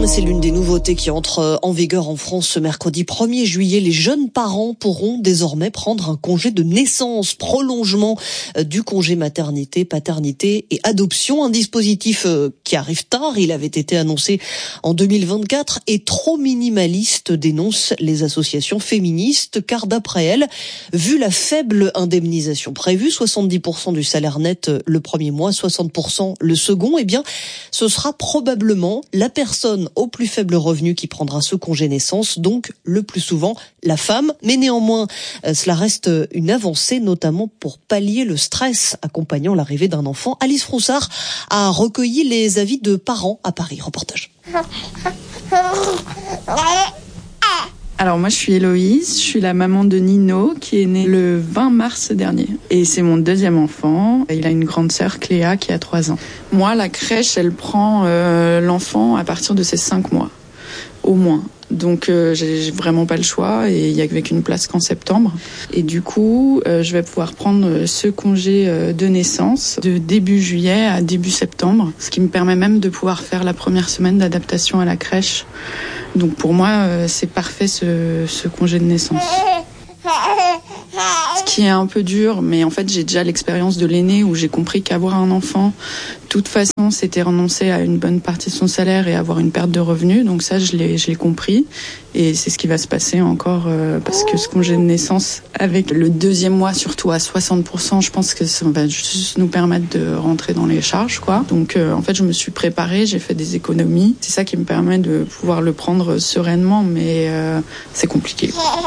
C'est l'une des nouveautés qui entre en vigueur en France ce mercredi 1er juillet. Les jeunes parents pourront désormais prendre un congé de naissance, prolongement du congé maternité, paternité et adoption. Un dispositif qui arrive tard. Il avait été annoncé en 2024 et trop minimaliste, dénoncent les associations féministes, car d'après elles, vu la faible indemnisation prévue, 70% du salaire net le premier mois, 60% le second, eh bien, ce sera probablement la personne au plus faible revenu qui prendra ce congé naissance, donc le plus souvent la femme. Mais néanmoins, cela reste une avancée, notamment pour pallier le stress accompagnant l'arrivée d'un enfant. Alice Froussard a recueilli les avis de parents à Paris. Reportage. Alors moi je suis Héloïse, je suis la maman de Nino qui est né le 20 mars dernier. Et c'est mon deuxième enfant. Il a une grande sœur Cléa qui a 3 ans. Moi la crèche elle prend l'enfant à partir de ses 5 mois au moins. Donc j'ai vraiment pas le choix et il y a avec une place qu'en septembre. Et du coup je vais pouvoir prendre ce congé de naissance de début juillet à début septembre. Ce qui me permet même de pouvoir faire la première semaine d'adaptation à la crèche. Donc pour moi, c'est parfait ce congé de naissance. Ce qui est un peu dur, mais en fait j'ai déjà l'expérience de l'aîné où j'ai compris qu'avoir un enfant, de toute façon, c'était renoncer à une bonne partie de son salaire et avoir une perte de revenus. Donc ça, je l'ai compris. Et c'est ce qui va se passer encore parce que ce congé de naissance, avec le deuxième mois surtout à 60%, je pense que ça va juste nous permettre de rentrer dans les charges, quoi. Donc en fait, je me suis préparée, j'ai fait des économies. C'est ça qui me permet de pouvoir le prendre sereinement, mais c'est compliqué.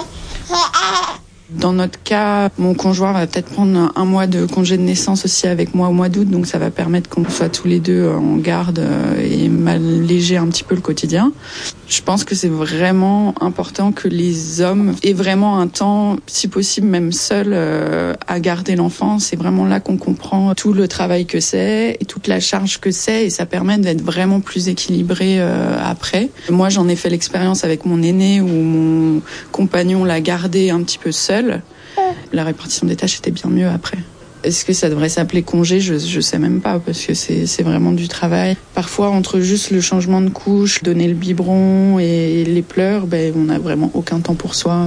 Dans notre cas, mon conjoint va peut-être prendre un mois de congé de naissance aussi avec moi au mois d'août, donc ça va permettre qu'on soit tous les deux en garde et m'alléger un petit peu le quotidien. Je pense que c'est vraiment important que les hommes aient vraiment un temps, si possible même seul, à garder l'enfant. C'est vraiment là qu'on comprend tout le travail que c'est et toute la charge que c'est, et ça permet d'être vraiment plus équilibré après. Moi, j'en ai fait l'expérience avec mon aîné où mon compagnon l'a gardé un petit peu seul. La répartition des tâches était bien mieux après. Est-ce que ça devrait s'appeler congé ? Je sais même pas, parce que c'est vraiment du travail. Parfois, entre juste le changement de couche, donner le biberon et les pleurs, on n'a vraiment aucun temps pour soi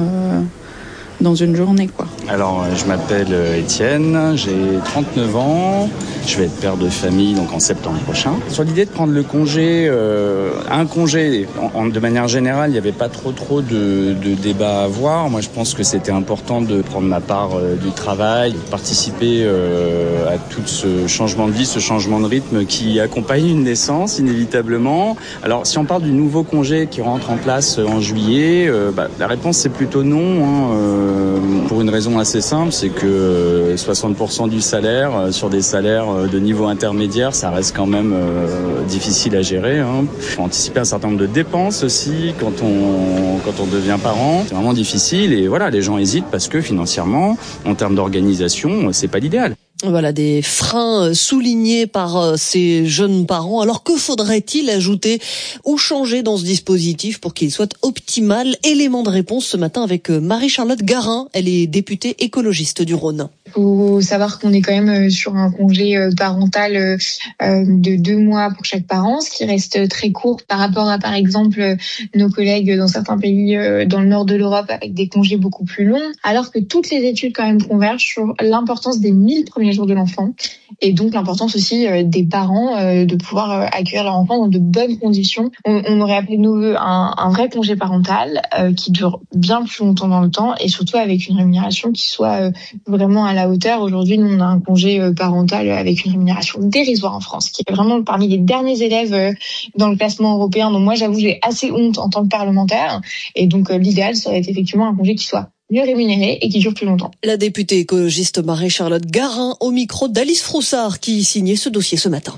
dans une journée, quoi. Alors, je m'appelle Étienne, j'ai 39 ans, je vais être père de famille donc en septembre prochain. Sur l'idée de prendre le congé, un congé, de manière générale, il n'y avait pas trop de débat à avoir. Moi, je pense que c'était important de prendre ma part du travail, de participer à tout ce changement de vie, ce changement de rythme qui accompagne une naissance, inévitablement. Alors, si on parle du nouveau congé qui rentre en place en juillet, la réponse c'est plutôt non, pour une raison assez simple, c'est que 60% du salaire sur des salaires de niveau intermédiaire, ça reste quand même difficile à gérer. Il faut anticiper un certain nombre de dépenses aussi quand on devient parent. C'est vraiment difficile et voilà, les gens hésitent parce que financièrement, en termes d'organisation, c'est pas l'idéal. Voilà des freins soulignés par ces jeunes parents. Alors que faudrait-il ajouter ou changer dans ce dispositif pour qu'il soit optimal ? Élément de réponse ce matin avec Marie-Charlotte Garin. Elle est députée écologiste du Rhône. Il faut savoir qu'on est quand même sur un congé parental de 2 mois pour chaque parent, ce qui reste très court par rapport à, par exemple, nos collègues dans certains pays dans le nord de l'Europe avec des congés beaucoup plus longs, alors que toutes les études quand même convergent sur l'importance des 1000 premiers jours de l'enfant et donc l'importance aussi des parents de pouvoir accueillir leur enfant dans de bonnes conditions. On aurait appelé de nos voeux un vrai congé parental qui dure bien plus longtemps dans le temps et surtout avec une rémunération qui soit vraiment à la hauteur. Aujourd'hui, nous, on a un congé parental avec une rémunération dérisoire en France, qui est vraiment parmi les derniers élèves dans le classement européen. Donc moi, j'avoue, j'ai assez honte en tant que parlementaire. Et donc, l'idéal serait effectivement un congé qui soit mieux rémunéré et qui dure plus longtemps. La députée écologiste Marie-Charlotte Garin au micro d'Alice Froussard qui signait ce dossier ce matin.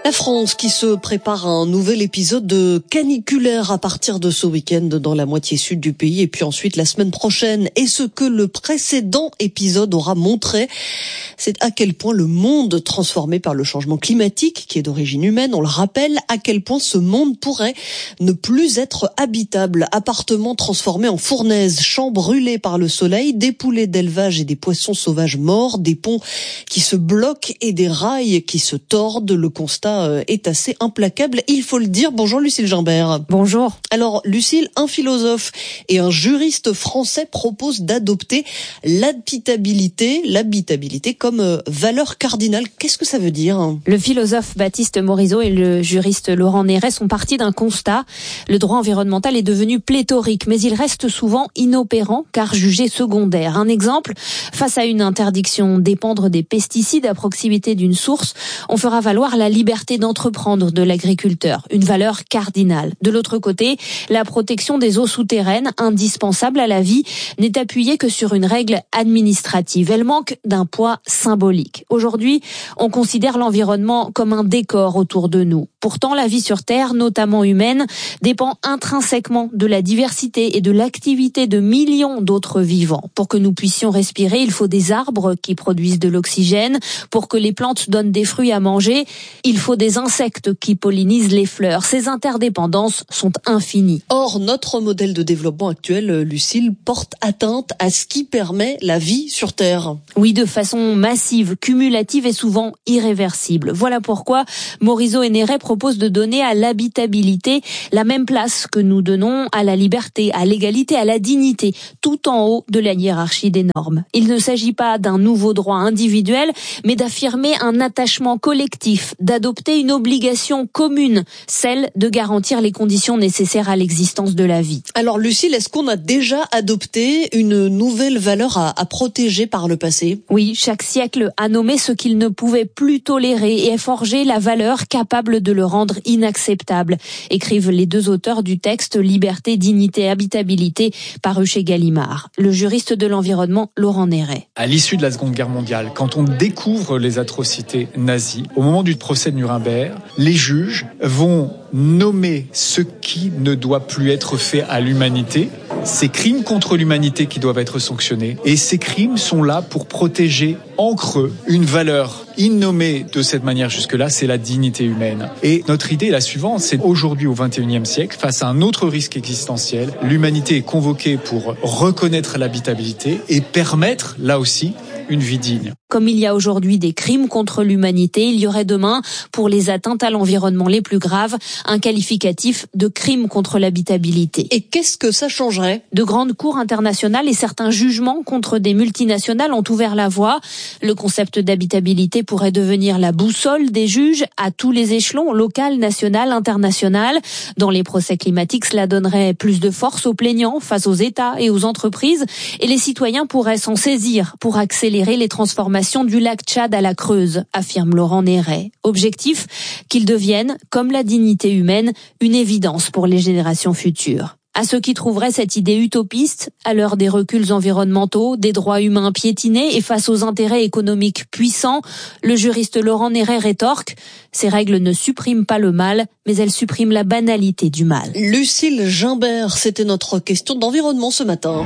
La France qui se prépare à un nouvel épisode de caniculaire à partir de ce week-end dans la moitié sud du pays et puis ensuite la semaine prochaine. Et ce que le précédent épisode aura montré, c'est à quel point le monde transformé par le changement climatique qui est d'origine humaine, on le rappelle, à quel point ce monde pourrait ne plus être habitable. Appartements transformés en fournaises, champs brûlés par le soleil, des poulets d'élevage et des poissons sauvages morts, des ponts qui se bloquent et des rails qui se tordent. Le constat est assez implacable, il faut le dire. Bonjour Lucille Gimbert. Bonjour. Alors Lucille, un philosophe et un juriste français proposent d'adopter l'habitabilité comme valeur cardinale. Qu'est-ce que ça veut dire ? Le philosophe Baptiste Morisot et le juriste Laurent Néret sont partis d'un constat. Le droit environnemental est devenu pléthorique, mais il reste souvent inopérant car jugé secondaire. Un exemple, face à une interdiction d'épandre des pesticides à proximité d'une source, on fera valoir la liberté d'entreprendre de l'agriculteur, une valeur cardinale. De l'autre côté, la protection des eaux souterraines, indispensable à la vie, n'est appuyée que sur une règle administrative. Elle manque d'un poids symbolique. Aujourd'hui, on considère l'environnement comme un décor autour de nous. Pourtant, la vie sur Terre, notamment humaine, dépend intrinsèquement de la diversité et de l'activité de millions d'autres vivants. Pour que nous puissions respirer, il faut des arbres qui produisent de l'oxygène. Pour que les plantes donnent des fruits à manger, il faut des insectes qui pollinisent les fleurs. Ces interdépendances sont infinies. Or, notre modèle de développement actuel, Lucille, porte atteinte à ce qui permet la vie sur Terre. Oui, de façon massive, cumulative et souvent irréversible. Voilà pourquoi Morisot et Néret proposent de donner à l'habitabilité la même place que nous donnons à la liberté, à l'égalité, à la dignité, tout en haut de la hiérarchie des normes. Il ne s'agit pas d'un nouveau droit individuel, mais d'affirmer un attachement collectif, d'adopter une obligation commune, celle de garantir les conditions nécessaires à l'existence de la vie. Alors Lucille, est-ce qu'on a déjà adopté une nouvelle valeur à protéger par le passé ? Oui, chaque siècle a nommé ce qu'il ne pouvait plus tolérer et a forgé la valeur capable de le rendre inacceptable, écrivent les deux auteurs du texte Liberté, dignité, habitabilité, paru chez Gallimard. Le juriste de l'environnement, Laurent Néret. À l'issue de la Seconde Guerre mondiale, quand on découvre les atrocités nazies, au moment du procès de Nuremberg, les juges vont nommer ce qui ne doit plus être fait à l'humanité, ces crimes contre l'humanité qui doivent être sanctionnés. Et ces crimes sont là pour protéger en creux une valeur innommée de cette manière jusque-là, c'est la dignité humaine. Et notre idée est la suivante, c'est aujourd'hui au XXIe siècle, face à un autre risque existentiel, l'humanité est convoquée pour reconnaître l'habitabilité et permettre, là aussi, une vie digne. Comme il y a aujourd'hui des crimes contre l'humanité, il y aurait demain, pour les atteintes à l'environnement les plus graves, un qualificatif de crime contre l'habitabilité. Et qu'est-ce que ça changerait ? De grandes cours internationales et certains jugements contre des multinationales ont ouvert la voie. Le concept d'habitabilité pourrait devenir la boussole des juges à tous les échelons, local, national, international. Dans les procès climatiques, cela donnerait plus de force aux plaignants face aux États et aux entreprises, et les citoyens pourraient s'en saisir pour accélérer les transformations du lac Tchad à la Creuse, affirme Laurent Néret. Objectif, qu'il devienne, comme la dignité humaine, une évidence pour les générations futures. À ceux qui trouveraient cette idée utopiste, à l'heure des reculs environnementaux, des droits humains piétinés et face aux intérêts économiques puissants, le juriste Laurent Néret rétorque « Ces règles ne suppriment pas le mal, mais elles suppriment la banalité du mal ». Lucille Gimbert, c'était notre question d'environnement ce matin.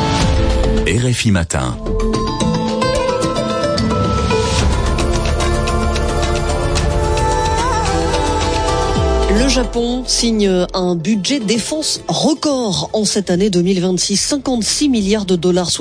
RFI Matin. Le Japon signe un budget défense record en cette année 2026, 56 milliards de dollars.